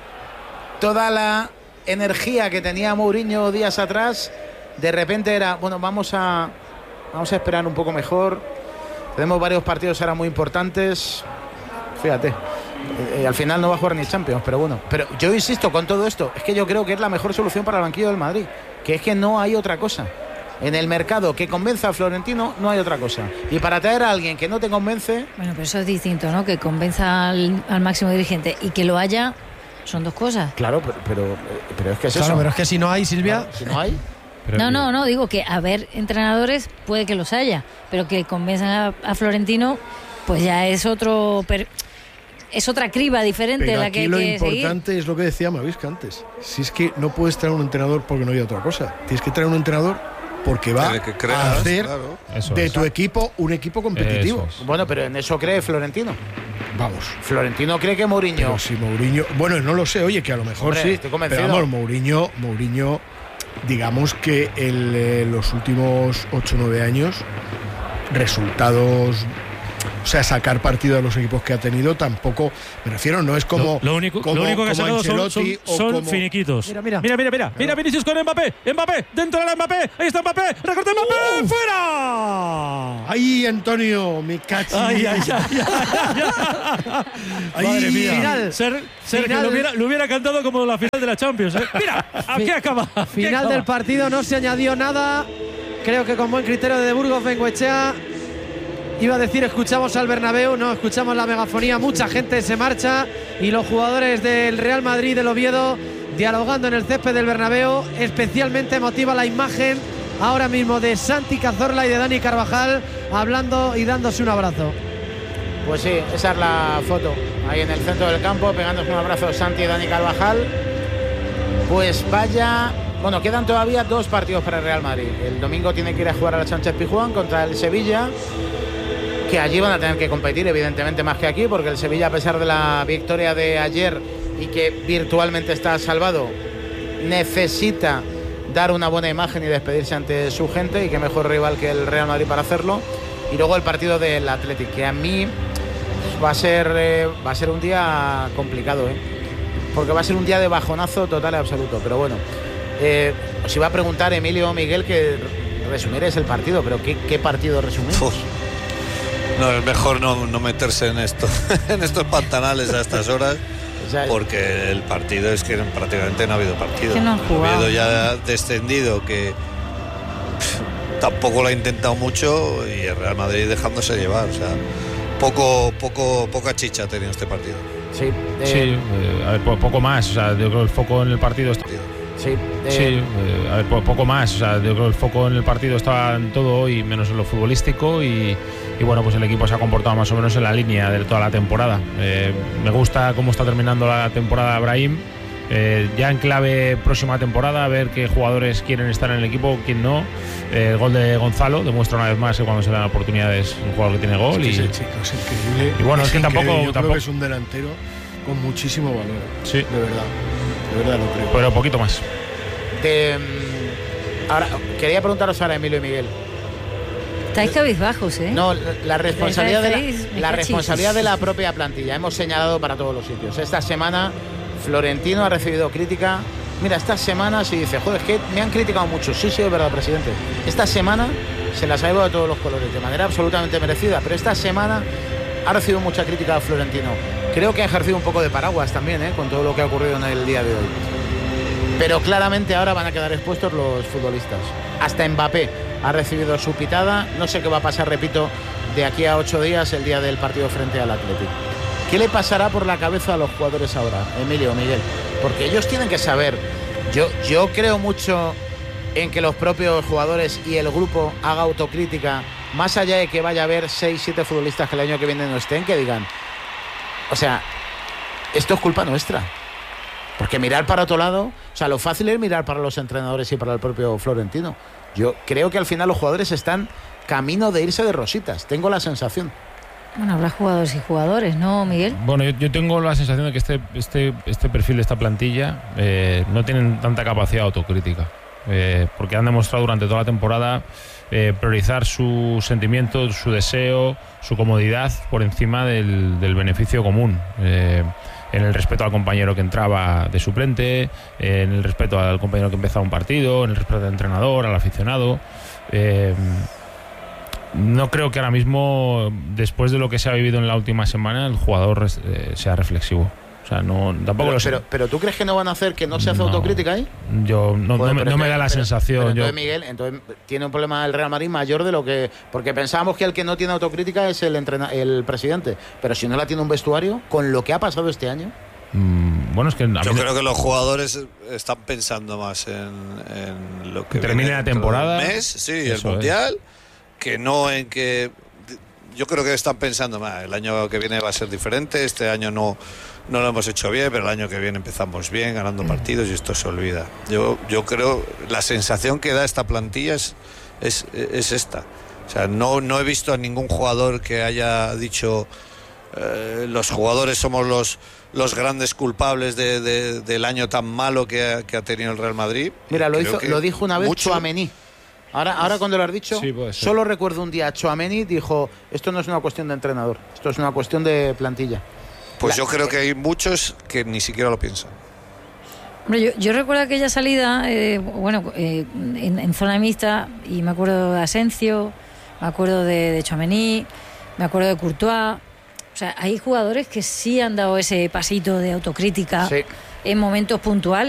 A: toda la energía que tenía Mourinho días atrás, de repente era, bueno, vamos a, vamos a esperar un poco mejor. Tenemos varios partidos ahora muy importantes. Fíjate, eh, eh, al final no va a jugar ni Champions, pero bueno. Pero yo insisto con todo esto, es que yo creo que es la mejor solución para el banquillo del Madrid, que es que no hay otra cosa. En el mercado que convenza a Florentino no hay otra cosa. Y para traer a alguien que no te convence,
D: Bueno, pero eso es distinto, ¿no? Que convenza al, al máximo dirigente y que lo haya, son dos cosas.
A: claro, pero, pero, eh, pero es que es
B: Claro,
A: eso.
B: pero es que si no hay, Silvia.
A: Claro, si no hay.
C: Pero
D: No,
C: que-
D: no, no, digo que haber entrenadores puede que los haya, pero que convenzan a, a Florentino, pues ya es otro. per- es otra criba diferente
F: Pero
D: la
F: aquí
D: que hay
F: lo
D: que
F: importante
D: seguir.
F: es lo que decía Mavisca antes. Si es que no puedes traer un entrenador porque no hay otra cosa. Tienes que traer un entrenador porque va
G: Que creas,
F: a hacer
G: claro.
F: de
C: es.
F: tu equipo un equipo competitivo.
C: Eso es.
A: Bueno, pero en eso cree Florentino.
F: Vamos.
A: Florentino cree que Mourinho.
F: Pero si Mourinho, bueno, no lo sé, oye, que a lo mejor
A: Hombre,
F: sí.
A: estoy convencido.
F: Pero vamos, Mourinho, Mourinho, digamos que en eh, los últimos ocho o nueve años, resultados, o sea, sacar partido de los equipos que ha tenido, tampoco, me refiero, no es como.
J: Lo, lo único,
F: como,
J: lo único que ha
F: como
J: sacado son, son,
F: Ancelotti o
J: son
F: como-
J: finiquitos.
B: Mira, mira.
J: Mira, mira, mira. Mira Vinicius con Mbappé. Mbappé, dentro de la Mbappé. Ahí está Mbappé. Recorte Mbappé.
F: Uh.
J: ¡Fuera!
F: ¡Ay, Antonio! ¡Me cachi!
J: Ay, ay, ay, ay,
F: Ay,
J: Madre mía.
B: Final.
J: Ser, ser
B: Final.
J: que lo hubiera, lo hubiera cantado como la final de la Champions. ¿eh? Mira, aquí
B: Fi-
J: acaba. aquí
B: Final
J: acaba.
B: del partido, no se añadió nada. Creo que con buen criterio de Burgos Bengoechea. Iba a decir escuchamos al Bernabéu, no, escuchamos la megafonía, mucha gente se marcha y los jugadores del Real Madrid del Oviedo dialogando en el césped del Bernabéu. Especialmente emotiva la imagen ahora mismo de Santi Cazorla y de Dani Carvajal hablando y dándose un abrazo.
A: Pues sí, esa es la foto. Ahí en el centro del campo, pegándose un abrazo Santi y Dani Carvajal. Pues vaya. Bueno, quedan todavía dos partidos para el Real Madrid. El domingo tiene que ir a jugar a la Sánchez Pizjuán contra el Sevilla, que allí van a tener que competir, evidentemente, más que aquí, porque el Sevilla, a pesar de la victoria de ayer y que virtualmente está salvado, necesita dar una buena imagen y despedirse ante su gente, y qué mejor rival que el Real Madrid para hacerlo. Y luego el partido del Athletic, que a mí va a ser eh, va a ser un día complicado, ¿eh? Porque va a ser un día de bajonazo total y absoluto. Pero bueno, eh, os iba a preguntar, Emilio o Miguel, que resumierais el partido, pero ¿qué, qué partido resumimos?
G: Uf. No, es mejor no, no meterse en esto, en estos pantanales a estas horas,
A: O sea,
G: porque el partido es que prácticamente no ha habido partido.
D: Que no han jugado.
G: Oviedo ya ha descendido, que pff, tampoco lo ha intentado mucho, y el Real Madrid dejándose llevar. O sea, poco, poco, poca chicha ha tenido este partido.
A: sí, eh,
C: Sí, eh, a ver, po- poco más. O sea, yo creo que el foco en el partido está.
A: sí, eh,
C: Sí, eh, a ver, po- poco más. O sea, yo creo que el foco en el partido estaba en todo hoy, menos en lo futbolístico. Y, y bueno, pues el equipo se ha comportado más o menos en la línea de toda la temporada. Eh, me gusta cómo está terminando la temporada Brahim. Eh, ya en clave próxima temporada, a ver qué jugadores quieren estar en el equipo, quién no. Eh, el gol de Gonzalo demuestra una vez más que cuando se le dan oportunidades es un jugador que tiene gol.
F: Es que
C: y,
F: ese chico es increíble.
C: y bueno, es que tampoco-
F: increíble. Yo
C: tampoco-
F: creo que es un delantero con muchísimo valor.
C: Sí.
F: De verdad. De verdad lo creo.
C: pero poquito más.
A: de, mm, ahora, quería preguntaros ahora, Emilio y Miguel.
D: Estáis cabizbajos, ¿eh?
A: No, la responsabilidad, de
D: feliz, me
A: la, la
D: cachis.
A: responsabilidad de la propia plantilla. Hemos señalado para todos los sitios. Esta semana Florentino ha recibido crítica. Mira, esta semana se dice, joder, es que me han criticado mucho. Sí, sí, es verdad, presidente. Esta semana se las ha llevado de todos los colores, de manera absolutamente merecida. Pero esta semana ha recibido mucha crítica a Florentino. Creo que ha ejercido un poco de paraguas también, ¿eh? Con todo lo que ha ocurrido en el día de hoy. Pero claramente ahora van a quedar expuestos los futbolistas. Hasta Mbappé ha recibido su pitada. No sé qué va a pasar, repito, de aquí a ocho días, el día del partido frente al Athletic. ¿Qué le pasará por la cabeza a los jugadores ahora, Emilio, Miguel? Porque ellos tienen que saber. Yo, yo creo mucho en que los propios jugadores y el grupo haga autocrítica, más allá de que vaya a haber seis, siete futbolistas que el año que viene no estén, que digan, o sea, esto es culpa nuestra. Porque mirar para otro lado, o sea, lo fácil es mirar para los entrenadores y para el propio Florentino. Yo creo que al final los jugadores están camino de irse de rositas, tengo la sensación.
D: Bueno, habrá jugadores y jugadores, ¿no, Miguel?
C: Bueno, yo, yo tengo la sensación de que este, este, este perfil de esta plantilla eh, no tienen tanta capacidad de autocrítica, eh, porque han demostrado durante toda la temporada eh, priorizar sus sentimientos, su deseo, su comodidad por encima del, del beneficio común. Eh, en el respeto al compañero que entraba de suplente, eh, en el respeto al compañero que empezaba un partido, en el respeto al entrenador, al aficionado. Eh, no creo que ahora mismo, después de lo que se ha vivido en la última semana, el jugador eh, sea reflexivo. O sea, no, tampoco
A: Pero,
C: lo sé.
A: pero, pero ¿tú crees que no van a hacer que no se hace
C: No.
A: autocrítica ahí?
C: Yo no,
A: Joder,
C: no me,
A: pero
C: no me
A: entonces-
C: da la
A: pero-
C: sensación.
A: pero
C: yo,
A: entonces, Miguel, entonces tiene un problema el Real Madrid mayor de lo que... Porque pensábamos que el que no tiene autocrítica es el, entrena, el presidente. Pero si no la tiene un vestuario, con lo que ha pasado este año...
C: mm, bueno, es que a
G: Yo
C: mí-
G: creo que los jugadores están pensando más en, en lo que
C: Que termine
G: viene
C: la
G: dentro
C: temporada.
G: del mes, sí, el
C: Eso es.
G: mundial, que no en que yo creo que están pensando, "Bah, el año que viene va a ser diferente, este año no, no lo hemos hecho bien, pero el año que viene empezamos bien, ganando partidos y esto se olvida". Yo, yo creo, la sensación que da esta plantilla es, es, es esta. O sea, no, no he visto a ningún jugador que haya dicho eh, los jugadores somos los, los grandes culpables de, de, del año tan malo que ha, que ha tenido el Real Madrid.
A: Mira, lo,
G: Creo
A: hizo, lo dijo una vez
G: mucho...
A: Tchouaméni. Ahora, ahora cuando lo has dicho,
C: Sí, puede ser.
A: solo recuerdo un día Tchouaméni dijo, esto no es una cuestión de entrenador, esto es una cuestión de plantilla.
G: Pues
A: La-
G: yo creo que hay muchos que ni siquiera lo piensan.
D: Hombre, yo, yo recuerdo aquella salida, eh, bueno, eh, en, en zona mixta, y me acuerdo de Asencio, me acuerdo de, de Tchouaméni, me acuerdo de Courtois. O sea, hay jugadores que sí han dado ese pasito de autocrítica
A: Sí.
D: en momentos puntuales.